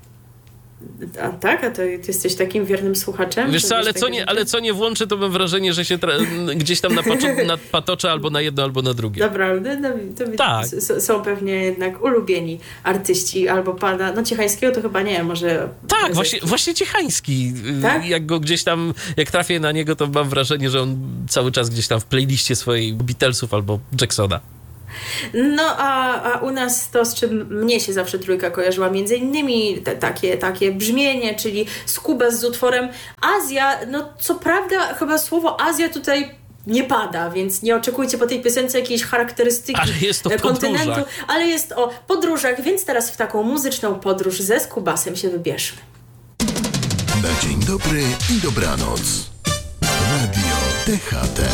Speaker 2: A tak? A to ty jesteś takim wiernym słuchaczem?
Speaker 1: Wiesz co, ale co, nie, ale co nie włączy, to mam wrażenie, że się tra- gdzieś tam napatoczę albo na jedno, albo na drugie.
Speaker 2: Naprawdę? No, to tak. s- są pewnie jednak ulubieni artyści, albo pana, no Ciechańskiego to chyba nie, może...
Speaker 1: Tak, właśnie, właśnie Ciechański. Tak? Jak go gdzieś tam, jak trafię na niego, to mam wrażenie, że on cały czas gdzieś tam w playliście swojej Beatlesów albo Jacksona.
Speaker 2: No, a, a u nas to, z czym mnie się zawsze trójka kojarzyła, między innymi te, takie, takie brzmienie, czyli Skubas z utworem Azja. No, co prawda chyba słowo Azja tutaj nie pada, więc nie oczekujcie po tej piosence jakiejś charakterystyki
Speaker 1: ale jest to
Speaker 2: kontynentu,
Speaker 1: podróżach.
Speaker 2: Ale jest o podróżach, więc teraz w taką muzyczną podróż ze Skubasem się wybierzmy.
Speaker 3: Na dzień dobry i dobranoc. Radio T H T.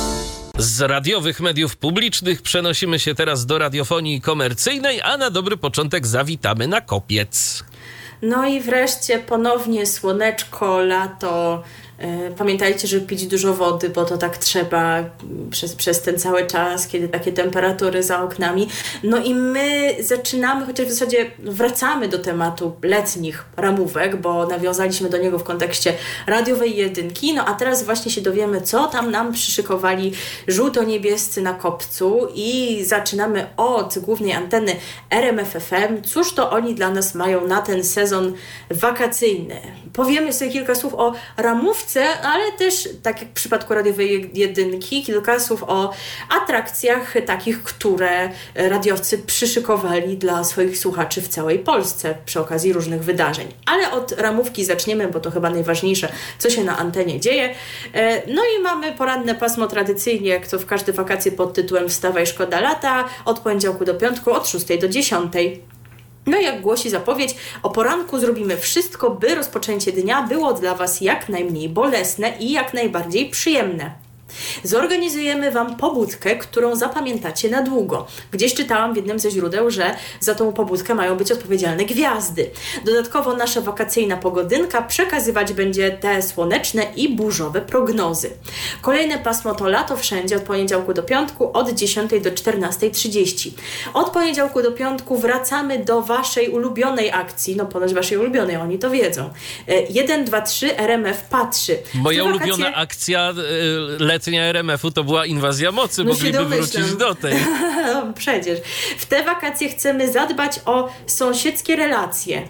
Speaker 1: Z radiowych mediów publicznych przenosimy się teraz do radiofonii komercyjnej, a na dobry początek zawitamy na Kopiec.
Speaker 2: No i wreszcie ponownie słoneczko, lato. Pamiętajcie, żeby pić dużo wody, bo to tak trzeba przez, przez ten cały czas, kiedy takie temperatury za oknami. No i my zaczynamy, chociaż w zasadzie wracamy do tematu letnich ramówek, bo nawiązaliśmy do niego w kontekście radiowej jedynki. No a teraz właśnie się dowiemy, co tam nam przyszykowali żółto-niebiescy na Kopcu i zaczynamy od głównej anteny R M F F M. Cóż to oni dla nas mają na ten sezon wakacyjny? Powiemy sobie kilka słów o ramówce, ale też, tak jak w przypadku radiowej jedynki, kilka słów o atrakcjach takich, które radiowcy przyszykowali dla swoich słuchaczy w całej Polsce przy okazji różnych wydarzeń. Ale od ramówki zaczniemy, bo to chyba najważniejsze, co się na antenie dzieje. No i mamy poranne pasmo tradycyjnie, jak to w każde wakacje pod tytułem Wstawaj, szkoda lata, od poniedziałku do piątku, od szóstej do dziesiątej. No i jak głosi zapowiedź, o poranku zrobimy wszystko, by rozpoczęcie dnia było dla Was jak najmniej bolesne i jak najbardziej przyjemne. Zorganizujemy Wam pobudkę, którą zapamiętacie na długo. Gdzieś czytałam w jednym ze źródeł, że za tą pobudkę mają być odpowiedzialne gwiazdy. Dodatkowo nasza wakacyjna pogodynka przekazywać będzie te słoneczne i burzowe prognozy. Kolejne pasmo to lato wszędzie od poniedziałku do piątku od dziesiątej do czternastej trzydzieści. Od poniedziałku do piątku wracamy do Waszej ulubionej akcji, no ponoć Waszej ulubionej, oni to wiedzą. jeden, dwa, trzy R M F patrzy.
Speaker 1: Moja wakacje... ulubiona akcja y, letnia R M F-u to była inwazja mocy, no mogliby wrócić do tej.
Speaker 2: No, przecież. W te wakacje chcemy zadbać o sąsiedzkie relacje.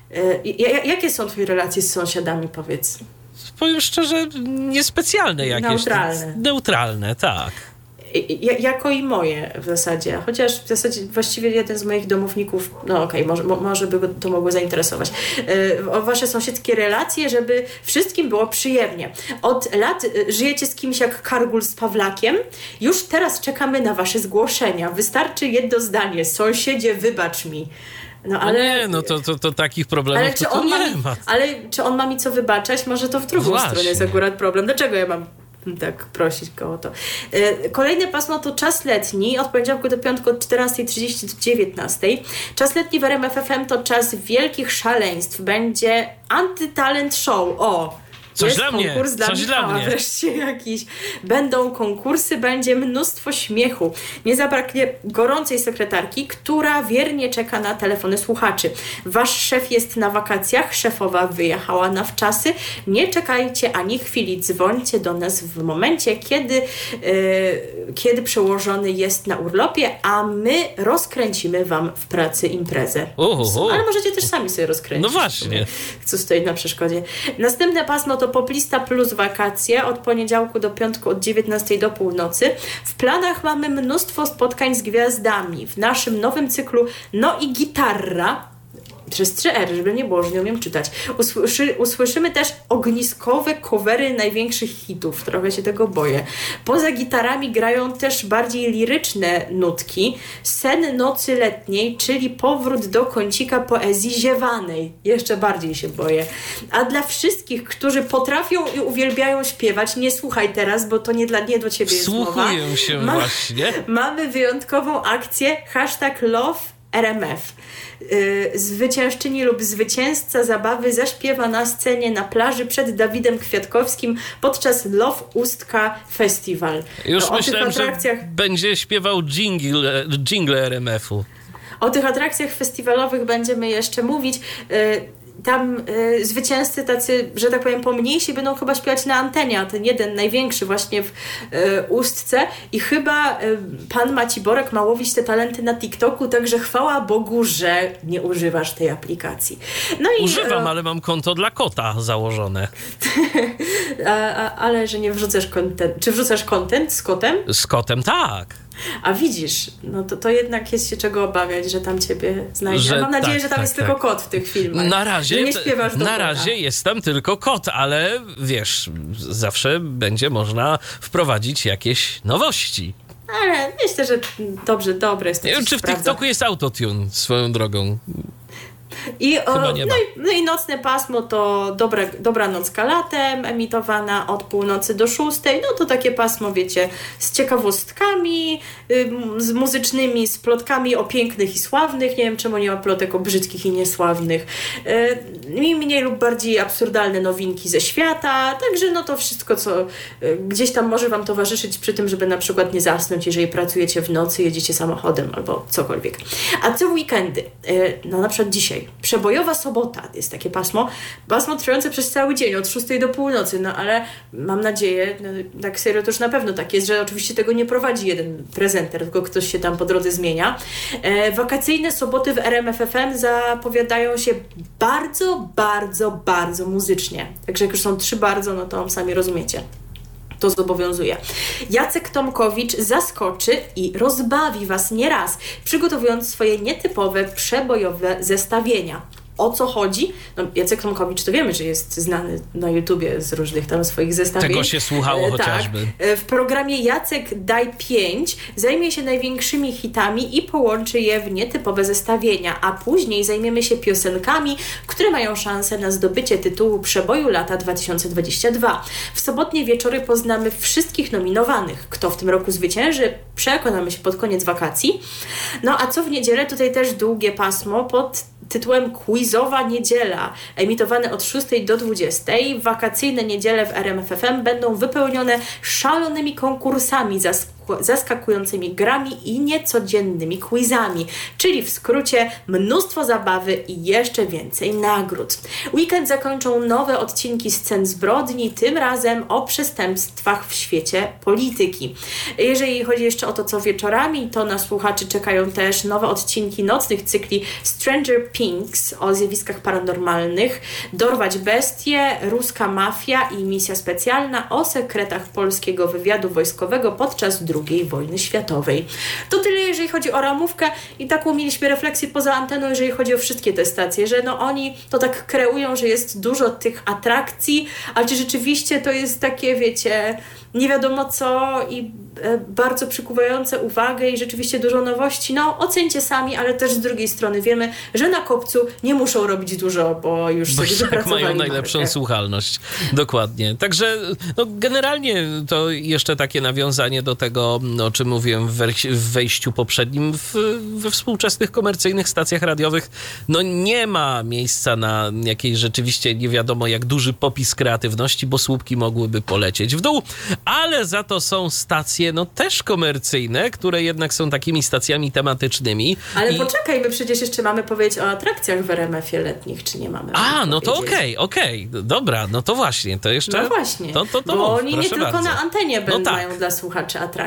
Speaker 2: Y, jakie są Twoje relacje z sąsiadami, powiedz?
Speaker 1: Powiem szczerze, niespecjalne jakieś.
Speaker 2: Neutralne.
Speaker 1: Neutralne, tak.
Speaker 2: Jako i moje w zasadzie, chociaż w zasadzie właściwie jeden z moich domowników, no okej, okay, może, może by go to mogło zainteresować, yy, o Wasze sąsiedzkie relacje, żeby wszystkim było przyjemnie. Od lat yy, żyjecie z kimś jak Kargul z Pawlakiem, już teraz czekamy na Wasze zgłoszenia. Wystarczy jedno zdanie, sąsiedzie, wybacz mi. No, ale,
Speaker 1: no nie, no to, to, to takich problemów
Speaker 2: ale czy
Speaker 1: to,
Speaker 2: on
Speaker 1: to
Speaker 2: ma
Speaker 1: nie
Speaker 2: mi,
Speaker 1: ma.
Speaker 2: Ale czy on ma mi co wybaczać? Może to w drugą
Speaker 1: Właśnie.
Speaker 2: stronę jest akurat problem. Dlaczego ja mam tak prosić go o to? Kolejne pasmo to czas letni, od poniedziałku do piątku od czternastej trzydzieści do dziewiętnastej. Czas letni w R M F F M to czas wielkich szaleństw. Będzie antytalent show. O!
Speaker 1: Coś
Speaker 2: jest
Speaker 1: dla mnie,
Speaker 2: konkurs dla
Speaker 1: coś
Speaker 2: Michała,
Speaker 1: dla mnie.
Speaker 2: Wreszcie jakiś. Będą konkursy, będzie mnóstwo śmiechu. Nie zabraknie gorącej sekretarki, która wiernie czeka na telefony słuchaczy. Wasz szef jest na wakacjach, szefowa wyjechała na wczasy. Nie czekajcie ani chwili, dzwońcie do nas w momencie, kiedy, yy, kiedy przełożony jest na urlopie, a my rozkręcimy Wam w pracy imprezę.
Speaker 1: Uhuhu.
Speaker 2: Ale możecie też sami sobie rozkręcić.
Speaker 1: No właśnie.
Speaker 2: Co stoi na przeszkodzie. Następne pasmo to Poplista plus wakacje od poniedziałku do piątku od dziewiętnastej do północy. W planach mamy mnóstwo spotkań z gwiazdami w naszym nowym cyklu No i Gitarra. przez trzy R, żeby nie było, że nie umiem czytać. Usłyszy, usłyszymy też ogniskowe covery największych hitów. Trochę się tego boję. Poza gitarami grają też bardziej liryczne nutki. Sen nocy letniej, czyli powrót do kącika poezji ziewanej. Jeszcze bardziej się boję. A dla wszystkich, którzy potrafią i uwielbiają śpiewać, nie słuchaj teraz, bo to nie, dla, nie do ciebie jest mowa.
Speaker 1: Wsłuchuję się Ma, właśnie.
Speaker 2: Mamy wyjątkową akcję hashtag Love R M F. Yy, zwyciężczyni lub zwycięzca zabawy zaśpiewa na scenie na plaży przed Dawidem Kwiatkowskim podczas Love Ustka Festival.
Speaker 1: Już no, myślałem, atrakcjach... że będzie śpiewał jingle, jingle R M F-u.
Speaker 2: O tych atrakcjach festiwalowych będziemy jeszcze mówić. Yy, Tam y, zwycięzcy tacy, że tak powiem, pomniejsi będą chyba śpiewać na antenie, a ten jeden największy właśnie w y, Ustce i chyba y, pan Maciej Borek ma łowić te talenty na TikToku, także chwała Bogu, że nie używasz tej aplikacji.
Speaker 1: No i, Używam, y, ale mam konto dla kota założone.
Speaker 2: a, a, ale że nie wrzucasz content. Czy wrzucasz content z kotem?
Speaker 1: Z kotem, tak.
Speaker 2: A widzisz, no to, to jednak jest się czego obawiać, że tam ciebie znajdzie. Że, Mam nadzieję, tak, że tam tak, jest tak. tylko kot w tych filmach.
Speaker 1: Na razie,
Speaker 2: nie śpiewasz do
Speaker 1: na
Speaker 2: kota.
Speaker 1: razie jest tam tylko kot, ale wiesz, zawsze będzie można wprowadzić jakieś nowości.
Speaker 2: Ale myślę, że dobrze, dobre jest to.
Speaker 1: Nie wiem, czy w
Speaker 2: sprawdza.
Speaker 1: TikToku jest autotune swoją drogą.
Speaker 2: I, o, no, i, no i nocne pasmo to dobra, Dobranocka latem, emitowana od północy do szóstej. No to takie pasmo, wiecie, z ciekawostkami, y, z muzycznymi, z plotkami o pięknych i sławnych. Nie wiem, czemu nie ma plotek o brzydkich i niesławnych. Y, mniej lub bardziej absurdalne nowinki ze świata. Także no to wszystko, co y, gdzieś tam może wam towarzyszyć przy tym, żeby na przykład nie zasnąć, jeżeli pracujecie w nocy, jedziecie samochodem albo cokolwiek. A co w weekendy? Y, no na przykład dzisiaj. Przebojowa sobota jest takie pasmo. Pasmo trwające przez cały dzień, od szóstej do północy, no ale mam nadzieję, no, tak serio to już na pewno tak jest, że oczywiście tego nie prowadzi jeden prezenter, tylko ktoś się tam po drodze zmienia. E, wakacyjne soboty w R M F F M zapowiadają się bardzo, bardzo, bardzo muzycznie. Także jak już są trzy bardzo, no to sami rozumiecie. To zobowiązuje. Jacek Tomkowicz zaskoczy i rozbawi was nieraz, przygotowując swoje nietypowe, przebojowe zestawienia. O co chodzi? No, Jacek Tomkowicz to wiemy, że jest znany na YouTubie z różnych tam swoich zestawień.
Speaker 1: Czego się słuchało e, chociażby.
Speaker 2: Tak. W programie Jacek Daj pięć zajmie się największymi hitami i połączy je w nietypowe zestawienia, a później zajmiemy się piosenkami, które mają szansę na zdobycie tytułu Przeboju lata dwa tysiące dwudziestego drugiego. W sobotnie wieczory poznamy wszystkich nominowanych. Kto w tym roku zwycięży, przekonamy się pod koniec wakacji. No a co w niedzielę? Tutaj też długie pasmo pod tytułem Quizowa Niedziela, emitowane od szóstej do dwudziestej. Wakacyjne niedziele w R M F F M będą wypełnione szalonymi konkursami, zaskakującymi grami i niecodziennymi quizami, czyli w skrócie mnóstwo zabawy i jeszcze więcej nagród. Weekend zakończą nowe odcinki Scen zbrodni, tym razem o przestępstwach w świecie polityki. Jeżeli chodzi jeszcze o to, co wieczorami, to na słuchaczy czekają też nowe odcinki nocnych cykli Stranger Things o zjawiskach paranormalnych, Dorwać bestię, Ruska mafia i misja specjalna o sekretach polskiego wywiadu wojskowego podczas drugiej wojny światowej. To tyle, jeżeli chodzi o ramówkę i taką mieliśmy refleksję poza anteną, jeżeli chodzi o wszystkie te stacje, że no oni to tak kreują, że jest dużo tych atrakcji, ale czy rzeczywiście to jest takie, wiecie, nie wiadomo co i e, bardzo przykuwające uwagę i rzeczywiście dużo nowości. No, ocencie sami, ale też z drugiej strony wiemy, że na kopcu nie muszą robić dużo, bo już
Speaker 1: bo
Speaker 2: sobie wypracowali
Speaker 1: mają najlepszą
Speaker 2: markę.
Speaker 1: Słuchalność. Dokładnie. Także no, generalnie to jeszcze takie nawiązanie do tego, o czym mówiłem w, wer- w wejściu poprzednim w, we współczesnych komercyjnych stacjach radiowych. No nie ma miejsca na jakiejś rzeczywiście nie wiadomo jak duży popis kreatywności, bo słupki mogłyby polecieć w dół. Ale za to są stacje, no też komercyjne, które jednak są takimi stacjami tematycznymi.
Speaker 2: Ale
Speaker 1: I...
Speaker 2: poczekaj, my przecież jeszcze mamy powiedzieć o atrakcjach w R M F-ie letnich, czy nie mamy?
Speaker 1: A, no to okej, okay, okej. Okay. Dobra, no to właśnie, to jeszcze...
Speaker 2: No właśnie,
Speaker 1: to, to, to
Speaker 2: bo
Speaker 1: mów,
Speaker 2: oni nie tylko
Speaker 1: bardzo.
Speaker 2: na antenie będą
Speaker 1: no tak.
Speaker 2: mają dla słuchaczy atrakcji.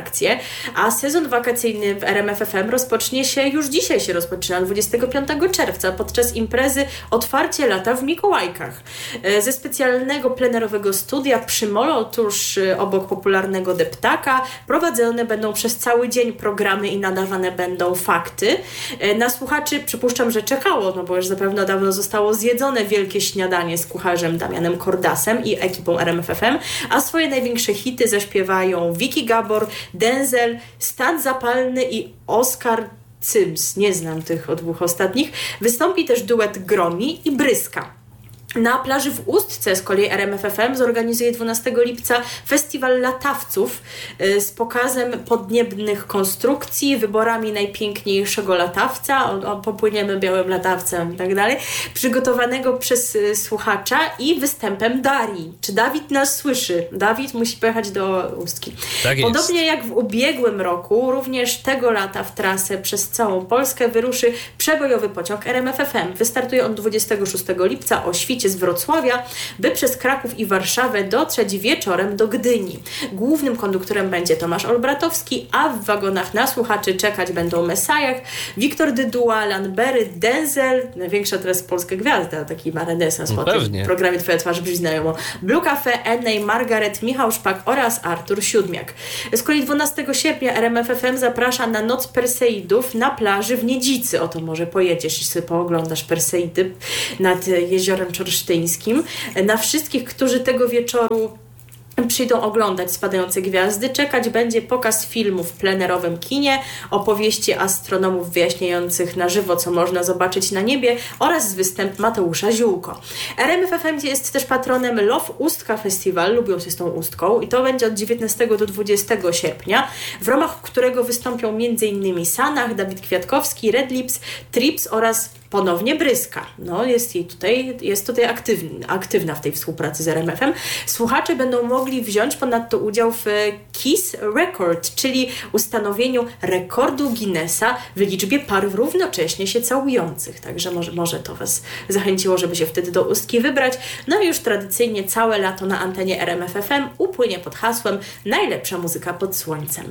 Speaker 2: atrakcje, a sezon wakacyjny w R M F F M rozpocznie się, już dzisiaj się rozpoczyna, dwudziestego piątego czerwca, podczas imprezy Otwarcie Lata w Mikołajkach. Ze specjalnego plenerowego studia przy molo, tuż obok popularnego Deptaka, prowadzone będą przez cały dzień programy i nadawane będą fakty. Na słuchaczy przypuszczam, że czekało, no bo już zapewne dawno zostało zjedzone wielkie śniadanie z kucharzem Damianem Kordasem i ekipą R M F F M, a swoje największe hity zaśpiewają Vicky Gabor, Denzel, Stan Zapalny i Oskar Cyms. Nie znam tych dwóch ostatnich. Wystąpi też duet Gromi i Bryska. Na plaży w Ustce z kolei R M F F M zorganizuje dwunastego lipca festiwal latawców z pokazem podniebnych konstrukcji, wyborami najpiękniejszego latawca, o, o, popłyniemy białym latawcem i tak dalej, przygotowanego przez słuchacza i występem Darii. Czy Dawid nas słyszy? Dawid musi pojechać do Ustki.
Speaker 1: Tak jest.
Speaker 2: Podobnie jak w ubiegłym roku, również tego lata w trasę przez całą Polskę wyruszy przebojowy pociąg R M F F M. Wystartuje on dwudziestego szóstego lipca o świcie z Wrocławia, by przez Kraków i Warszawę dotrzeć wieczorem do Gdyni. Głównym konduktorem będzie Tomasz Olbratowski, a w wagonach na słuchaczy czekać będą Mesajach, Wiktor Dyduła, Lanbery, Denzel, największa teraz polska gwiazda, taki ma renesans po tym programie Twoja twarz brzmi znajomo, Blue Cafe, Ennej, Margaret, Michał Szpak oraz Artur Siódmiak. Z kolei dwunastego sierpnia R M F F M zaprasza na Noc Perseidów na plaży w Niedzicy. Oto może pojedziesz i sobie pooglądasz Perseidy nad jeziorem Czorsztyńskim. Na wszystkich, którzy tego wieczoru przyjdą oglądać spadające gwiazdy, czekać będzie pokaz filmu w plenerowym kinie, opowieści astronomów wyjaśniających na żywo, co można zobaczyć na niebie oraz występ Mateusza Ziółko. R M F F M jest też patronem Love Ustka Festival, lubią się z tą Ustką, i to będzie od dziewiętnastego do dwudziestego sierpnia, w ramach którego wystąpią m.in. Sanach, Dawid Kwiatkowski, Red Lips, Trips oraz ponownie Bryska. No, jest jej tutaj, jest tutaj aktywna, aktywna w tej współpracy z R M F M. Słuchacze będą mogli wziąć ponadto udział w Kiss Record, czyli ustanowieniu rekordu Guinnessa w liczbie par równocześnie się całujących. Także może, może to Was zachęciło, żeby się wtedy do Ustki wybrać. No i już tradycyjnie całe lato na antenie R M F F M upłynie pod hasłem najlepsza muzyka pod słońcem.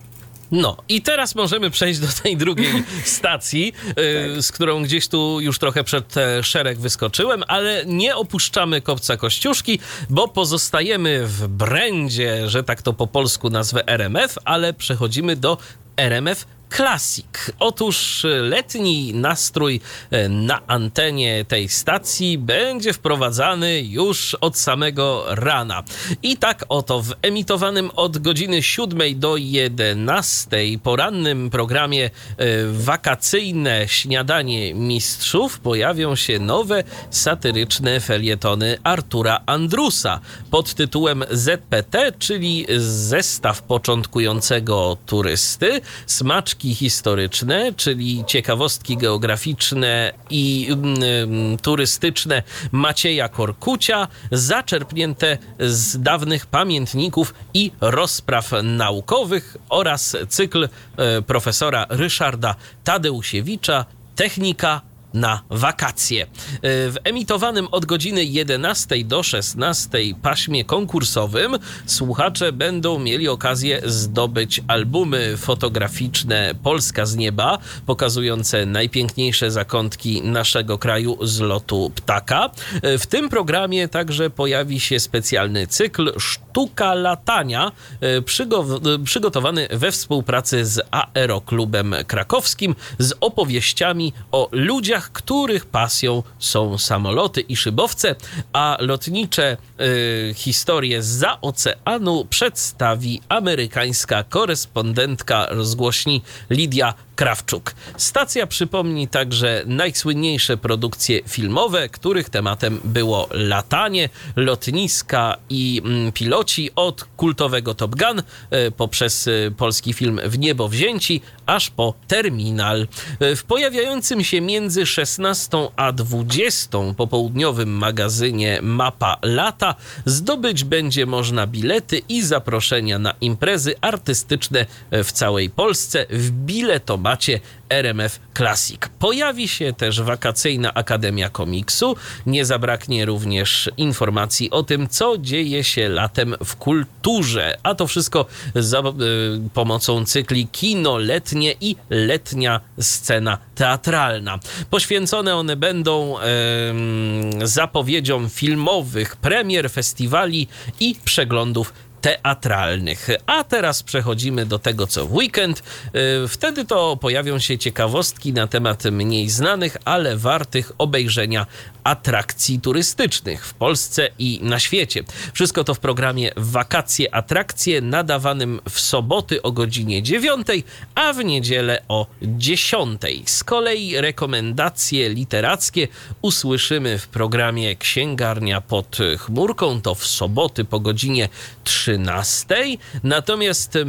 Speaker 1: No i teraz możemy przejść do tej drugiej stacji, y, z którą gdzieś tu już trochę przed szereg wyskoczyłem, ale nie opuszczamy Kopca Kościuszki, bo pozostajemy w brandzie, że tak to po polsku nazwę R M F, ale przechodzimy do R M F Classic. Otóż letni nastrój na antenie tej stacji będzie wprowadzany już od samego rana. I tak oto w emitowanym od godziny siódmej do jedenastej porannym programie Wakacyjne Śniadanie Mistrzów pojawią się nowe satyryczne felietony Artura Andrusa pod tytułem Z P T, czyli Zestaw Początkującego Turysty, Smaczki historyczne, czyli ciekawostki geograficzne i y, turystyczne Macieja Korkucia, zaczerpnięte z dawnych pamiętników i rozpraw naukowych, oraz cykl y, profesora Ryszarda Tadeusiewicza Technika na wakacje. W emitowanym od godziny jedenastej do szesnastej paśmie konkursowym słuchacze będą mieli okazję zdobyć albumy fotograficzne Polska z nieba, pokazujące najpiękniejsze zakątki naszego kraju z lotu ptaka. W tym programie także pojawi się specjalny cykl Sztuka latania, przygo- przygotowany we współpracy z Aeroklubem Krakowskim, z opowieściami o ludziach, których pasją są samoloty i szybowce, a lotnicze y, historie zza oceanu przedstawi amerykańska korespondentka rozgłośni Lidia Krawczuk. Stacja przypomni także najsłynniejsze produkcje filmowe, których tematem było latanie, lotniska i mm, piloci, od kultowego Top Gun y, poprzez y, polski film W niebo wzięci, aż po Terminal. Y, w pojawiającym się między szesnastą a dwudziestą popołudniowym magazynie Mapa Lata zdobyć będzie można bilety i zaproszenia na imprezy artystyczne w całej Polsce w biletomacie R M F Classic. Pojawi się też wakacyjna Akademia Komiksu. Nie zabraknie również informacji o tym, co dzieje się latem w kulturze. A to wszystko za y, pomocą cykli Kino Letnie i Letnia Scena Teatralna. Poświęcone one będą y, zapowiedziom filmowych, premier, festiwali i przeglądów teatralnych. A teraz przechodzimy do tego, co w weekend. Wtedy to pojawią się ciekawostki na temat mniej znanych, ale wartych obejrzenia atrakcji turystycznych w Polsce i na świecie. Wszystko to w programie Wakacje Atrakcje, nadawanym w soboty o godzinie dziewiątej, a w niedzielę o dziesiątej. Z kolei rekomendacje literackie usłyszymy w programie Księgarnia pod chmurką, to w soboty po godzinie trzynastej. Natomiast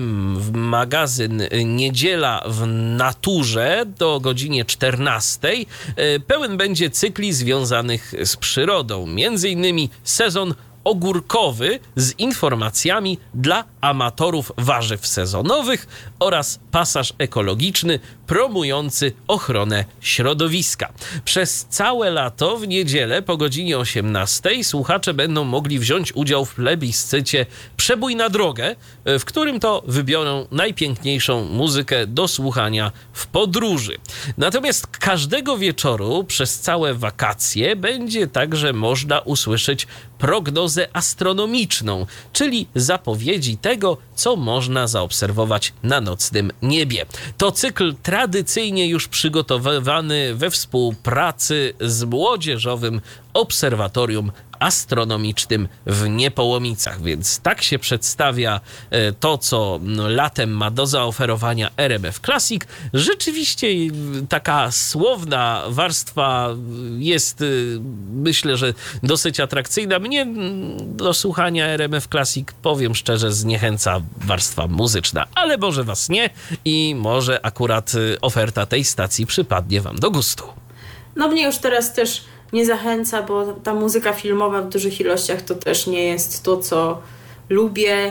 Speaker 1: magazyn Niedziela w naturze do godzinie czternastej pełen będzie cykli związanych z przyrodą. Między innymi sezon ogórkowy z informacjami dla amatorów warzyw sezonowych oraz pasaż ekologiczny promujący ochronę środowiska. Przez całe lato w niedzielę po godzinie osiemnastej słuchacze będą mogli wziąć udział w plebiscycie Przebój na drogę, w którym to wybiorą najpiękniejszą muzykę do słuchania w podróży. Natomiast każdego wieczoru przez całe wakacje będzie także można usłyszeć prognozę astronomiczną, czyli zapowiedzi tego, co można zaobserwować na nocnym niebie. To cykl tradycyjnie już przygotowywany we współpracy z Młodzieżowym Obserwatorium Astronomicznym w Niepołomicach, więc tak się przedstawia to, co latem ma do zaoferowania R M F Classic. Rzeczywiście taka słowna warstwa jest, myślę, że dosyć atrakcyjna. Mnie do słuchania R M F Classic, powiem szczerze, zniechęca warstwa muzyczna, ale może was nie i może akurat oferta tej stacji przypadnie wam do gustu.
Speaker 2: No mnie już teraz też nie zachęca, bo ta muzyka filmowa w dużych ilościach to też nie jest to, co lubię.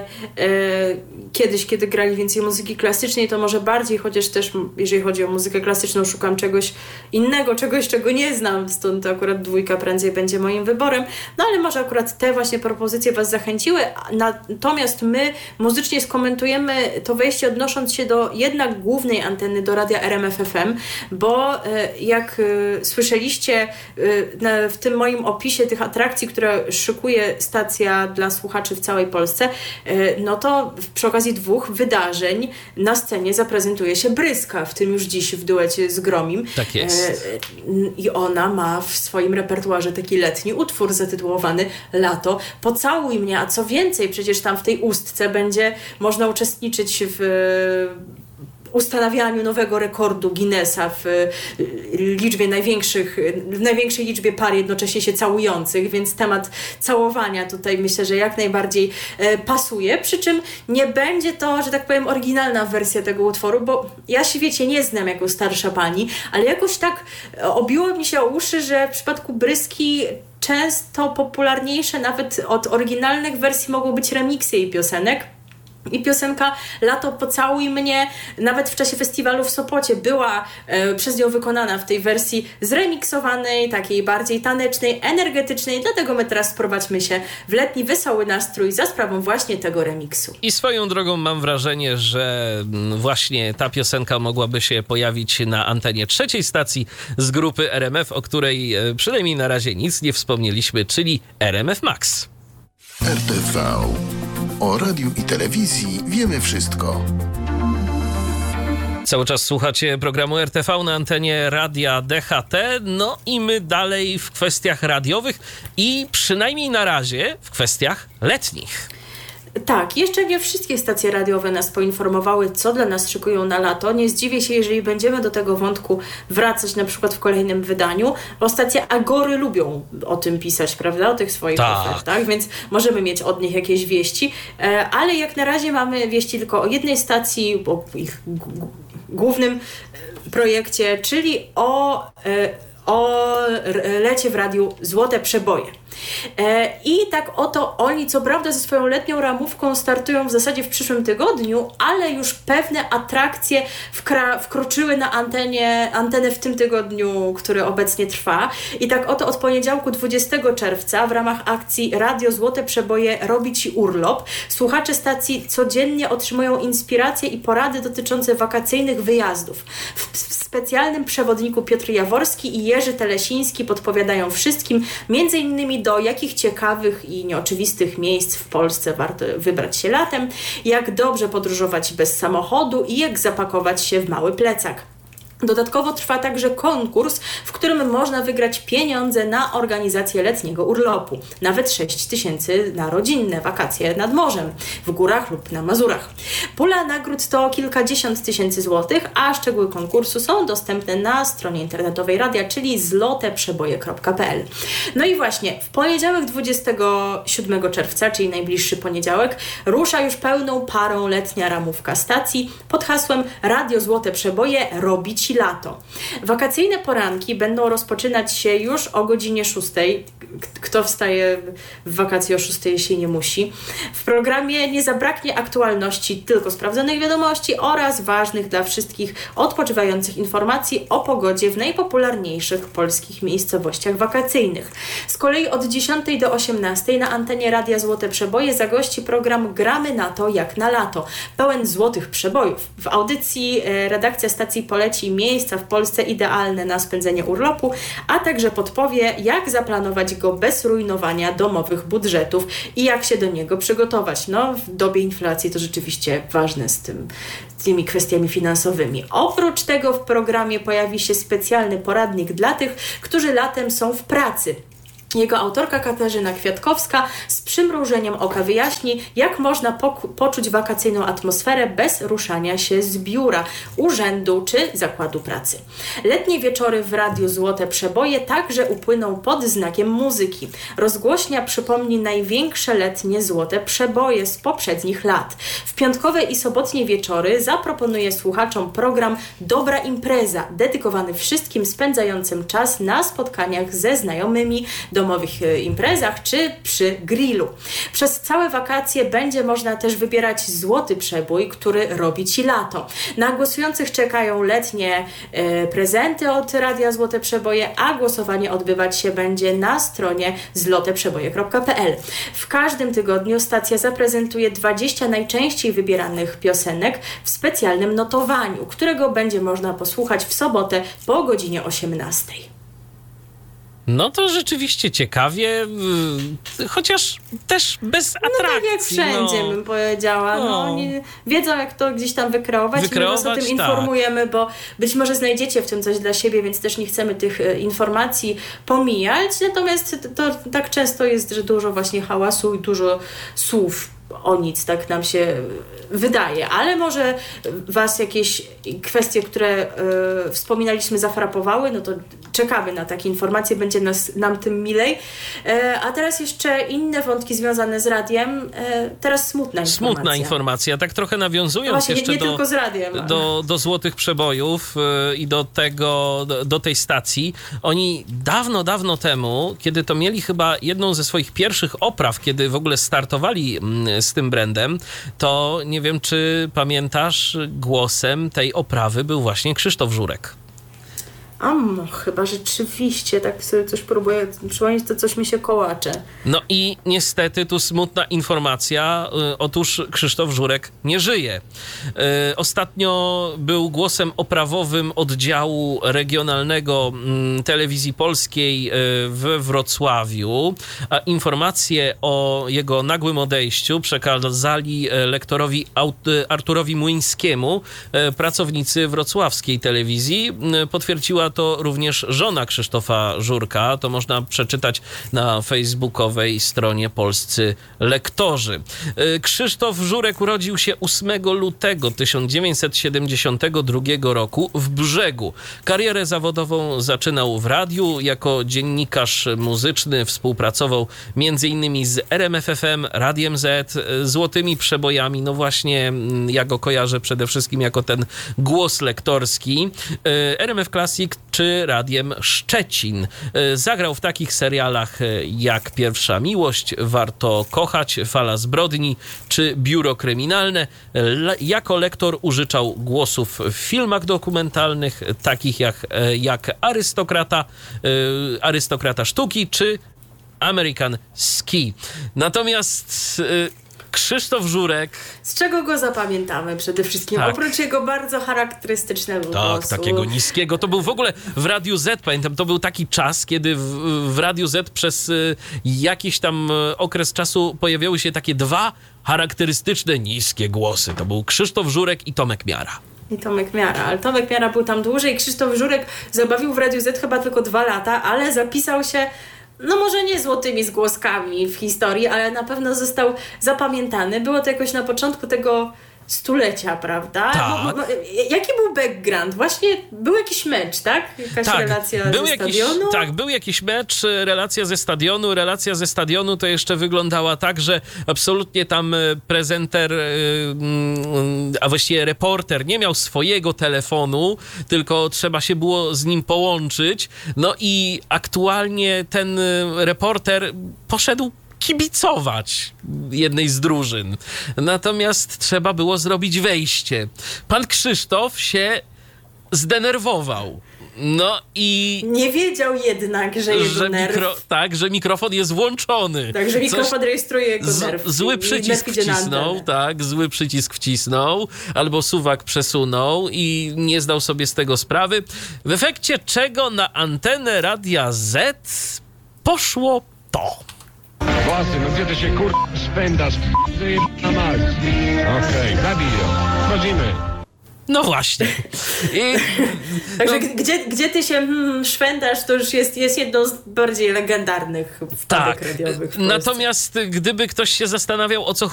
Speaker 2: Kiedyś, kiedy grali więcej muzyki klasycznej, to może bardziej, chociaż też jeżeli chodzi o muzykę klasyczną, szukam czegoś innego, czegoś, czego nie znam, stąd to akurat dwójka prędzej będzie moim wyborem. No ale może akurat te właśnie propozycje was zachęciły, natomiast my muzycznie skomentujemy to wejście odnosząc się do jednak głównej anteny, do radia R M F F M, bo jak słyszeliście w tym moim opisie tych atrakcji, które szykuje stacja dla słuchaczy w całej Polsce, no to przy okazji dwóch wydarzeń na scenie zaprezentuje się Bryska, w tym już dziś w duecie z Gromim.
Speaker 1: Tak jest.
Speaker 2: I ona ma w swoim repertuarze taki letni utwór zatytułowany Lato, Pocałuj mnie, a co więcej, przecież tam w tej ustce będzie można uczestniczyć w ustanawianiu nowego rekordu Guinnessa w liczbie największych, w największej liczbie par jednocześnie się całujących, więc temat całowania tutaj myślę, że jak najbardziej pasuje, przy czym nie będzie to, że tak powiem, oryginalna wersja tego utworu, bo ja się, wiecie, nie znam jako starsza pani, ale jakoś tak obiło mi się o uszy, że w przypadku Bryski często popularniejsze nawet od oryginalnych wersji mogą być remiksy jej piosenek. I piosenka Lato, Pocałuj mnie nawet w czasie festiwalu w Sopocie była e, przez nią wykonana w tej wersji zremiksowanej, takiej bardziej tanecznej, energetycznej, dlatego my teraz wprowadźmy się w letni, wesoły nastrój za sprawą właśnie tego remiksu.
Speaker 1: I swoją drogą mam wrażenie, że właśnie ta piosenka mogłaby się pojawić na antenie trzeciej stacji z grupy R M F, o której e, przynajmniej na razie nic nie wspomnieliśmy, czyli R M F Max.
Speaker 3: R T V. O radiu i telewizji wiemy wszystko.
Speaker 1: Cały czas słuchacie programu R T V na antenie Radia D H T, no i my dalej w kwestiach radiowych i przynajmniej na razie w kwestiach letnich.
Speaker 2: Tak, jeszcze nie wszystkie stacje radiowe nas poinformowały, co dla nas szykują na lato. Nie zdziwię się, jeżeli będziemy do tego wątku wracać na przykład w kolejnym wydaniu, bo stacje Agory lubią o tym pisać, prawda? O tych swoich
Speaker 1: tak.
Speaker 2: ofertach, więc możemy mieć od nich jakieś wieści, ale jak na razie mamy wieści tylko o jednej stacji, o ich g- głównym projekcie, czyli o, o lecie w radiu Złote Przeboje. I tak oto oni, co prawda ze swoją letnią ramówką startują w zasadzie w przyszłym tygodniu, ale już pewne atrakcje wkra- wkroczyły na antenie, antenę w tym tygodniu, który obecnie trwa. I tak oto od poniedziałku dwudziestego czerwca w ramach akcji Radio Złote Przeboje robi Ci urlop. Słuchacze stacji codziennie otrzymują inspiracje i porady dotyczące wakacyjnych wyjazdów. W, w specjalnym przewodniku Piotr Jaworski i Jerzy Telesiński podpowiadają wszystkim, między innymi do jakich ciekawych i nieoczywistych miejsc w Polsce warto wybrać się latem, jak dobrze podróżować bez samochodu i jak zapakować się w mały plecak. Dodatkowo trwa także konkurs, w którym można wygrać pieniądze na organizację letniego urlopu. Nawet sześć tysięcy na rodzinne wakacje nad morzem, w górach lub na Mazurach. Pula nagród to kilkadziesiąt tysięcy złotych, a szczegóły konkursu są dostępne na stronie internetowej radia, czyli zloteprzeboje kropka pe el. No i właśnie, w poniedziałek dwudziestego siódmego czerwca, czyli najbliższy poniedziałek, rusza już pełną parą letnia ramówka stacji pod hasłem Radio Złote Przeboje robić lato. Wakacyjne poranki będą rozpoczynać się już o godzinie szóstej. Kto wstaje w wakacje o szóstej, jeśli nie musi? W programie nie zabraknie aktualności, tylko sprawdzonych wiadomości oraz ważnych dla wszystkich odpoczywających informacji o pogodzie w najpopularniejszych polskich miejscowościach wakacyjnych. Z kolei od dziesiątej do osiemnastej na antenie Radia Złote Przeboje zagości program Gramy na to jak na lato, pełen złotych przebojów. W audycji redakcja stacji poleci miejsca w Polsce idealne na spędzenie urlopu, a także podpowie, jak zaplanować go bez rujnowania domowych budżetów i jak się do niego przygotować. No, w dobie inflacji to rzeczywiście ważne z tym, z tymi kwestiami finansowymi. Oprócz tego w programie pojawi się specjalny poradnik dla tych, którzy latem są w pracy. Jego autorka Katarzyna Kwiatkowska z przymrużeniem oka wyjaśni, jak można poku- poczuć wakacyjną atmosferę bez ruszania się z biura, urzędu czy zakładu pracy. Letnie wieczory w Radiu Złote Przeboje także upłyną pod znakiem muzyki. Rozgłośnia przypomni największe letnie złote przeboje z poprzednich lat. W piątkowe i sobotnie wieczory zaproponuje słuchaczom program Dobra Impreza, dedykowany wszystkim spędzającym czas na spotkaniach ze znajomymi, domowych imprezach czy przy grillu. Przez całe wakacje będzie można też wybierać złoty przebój, który robi Ci lato. Na głosujących czekają letnie e, prezenty od Radia Złote Przeboje, a głosowanie odbywać się będzie na stronie zloteprzeboje kropka pe el. W każdym tygodniu stacja zaprezentuje dwadzieścia najczęściej wybieranych piosenek w specjalnym notowaniu, którego będzie można posłuchać w sobotę po godzinie osiemnastej.
Speaker 1: No to rzeczywiście ciekawie, chociaż też bez atrakcji.
Speaker 2: No tak jak wszędzie, no. bym powiedziała. No. No, oni wiedzą, jak to gdzieś tam wykreować. wykreować My was o tym tak. informujemy, bo być może znajdziecie w tym coś dla siebie, więc też nie chcemy tych informacji pomijać. Natomiast to tak często jest, że dużo właśnie hałasu i dużo słów o nic, tak nam się wydaje, ale może was jakieś kwestie, które y, wspominaliśmy, zafrapowały, no to czekamy na takie informacje, będzie nas, nam tym milej. Y, a teraz jeszcze inne wątki związane z radiem. Y, teraz smutna informacja.
Speaker 1: Smutna informacja, tak trochę nawiązując
Speaker 2: Właśnie,
Speaker 1: jeszcze
Speaker 2: nie, nie
Speaker 1: do,
Speaker 2: tylko z radiem,
Speaker 1: do, do Złotych Przebojów y, i do tego, do, do tej stacji. Oni dawno, dawno temu, kiedy to mieli chyba jedną ze swoich pierwszych opraw, kiedy w ogóle startowali z tym brandem, to nie wiem, czy pamiętasz, głosem tej oprawy był właśnie Krzysztof Żurek.
Speaker 2: A no, chyba rzeczywiście, tak sobie coś próbuję przypomnieć, to coś mi się kołacze.
Speaker 1: No i niestety tu smutna informacja, y, otóż Krzysztof Żurek nie żyje. Y, ostatnio był głosem oprawowym oddziału regionalnego y, Telewizji Polskiej y, we Wrocławiu, a informacje o jego nagłym odejściu przekazali lektorowi Arturowi Młyńskiemu, y, pracownicy wrocławskiej telewizji. Y, potwierdziła to również żona Krzysztofa Żurka. To można przeczytać na facebookowej stronie Polscy Lektorzy. Krzysztof Żurek urodził się ósmego lutego tysiąc dziewięćset siedemdziesiątego drugiego roku w Brzegu. Karierę zawodową zaczynał w radiu. Jako dziennikarz muzyczny współpracował między innymi z R M F F M, Radiem Z, Złotymi Przebojami. No właśnie, ja go kojarzę przede wszystkim jako ten głos lektorski. R M F Classic czy Radiem Szczecin. Zagrał w takich serialach jak Pierwsza Miłość, Warto kochać, Fala zbrodni czy Biuro kryminalne. Jako lektor użyczał głosów w filmach dokumentalnych takich jak, jak Arystokrata, Arystokrata sztuki czy American Ski. Natomiast Krzysztof Żurek...
Speaker 2: Z czego go zapamiętamy przede wszystkim?
Speaker 1: Tak.
Speaker 2: Oprócz jego bardzo charakterystycznego
Speaker 1: tak,
Speaker 2: głosu.
Speaker 1: Tak, takiego niskiego. To był w ogóle w Radiu Z, pamiętam, to był taki czas, kiedy w, w Radiu Z przez y, jakiś tam y, okres czasu pojawiały się takie dwa charakterystyczne niskie głosy. To był Krzysztof Żurek i Tomek Miara.
Speaker 2: I Tomek Miara, ale Tomek Miara był tam dłużej. Krzysztof Żurek zabawił w Radiu Z chyba tylko dwa lata, ale zapisał się, no może nie złotymi zgłoskami w historii, ale na pewno został zapamiętany. Było to jakoś na początku tego stulecia, prawda?
Speaker 1: Tak.
Speaker 2: No, no, jaki był background? Właśnie był jakiś mecz, tak? Jakaś
Speaker 1: tak,
Speaker 2: relacja
Speaker 1: był
Speaker 2: ze
Speaker 1: jakiś,
Speaker 2: stadionu?
Speaker 1: Tak, był jakiś mecz, relacja ze stadionu. Relacja ze stadionu to jeszcze wyglądała tak, że absolutnie tam prezenter, a właściwie reporter nie miał swojego telefonu, tylko trzeba się było z nim połączyć. No i aktualnie ten reporter poszedł kibicować jednej z drużyn. Natomiast trzeba było zrobić wejście. Pan Krzysztof się zdenerwował. No i...
Speaker 2: Nie wiedział jednak, że jego
Speaker 1: że
Speaker 2: nerw...
Speaker 1: mikro, tak, że mikrofon jest włączony.
Speaker 2: Tak, że mikrofon
Speaker 1: Coś,
Speaker 2: rejestruje jego
Speaker 1: z,
Speaker 2: nerw.
Speaker 1: Zły przycisk wcisnął, tak, zły przycisk wcisnął, albo suwak przesunął i nie zdał sobie z tego sprawy. W efekcie czego na antenę Radia Z poszło to.
Speaker 4: Włosy, no gdzie ty się kur... spędasz? Na mać. Okej, okay, radio. Wchodzimy.
Speaker 1: No właśnie. I,
Speaker 2: Także
Speaker 1: no,
Speaker 2: gdzie, gdzie ty się hmm, szwędasz, to już jest, jest jedną z bardziej legendarnych wpadek
Speaker 1: tak.
Speaker 2: radiowych w Polsce.
Speaker 1: Natomiast gdyby ktoś się zastanawiał, o co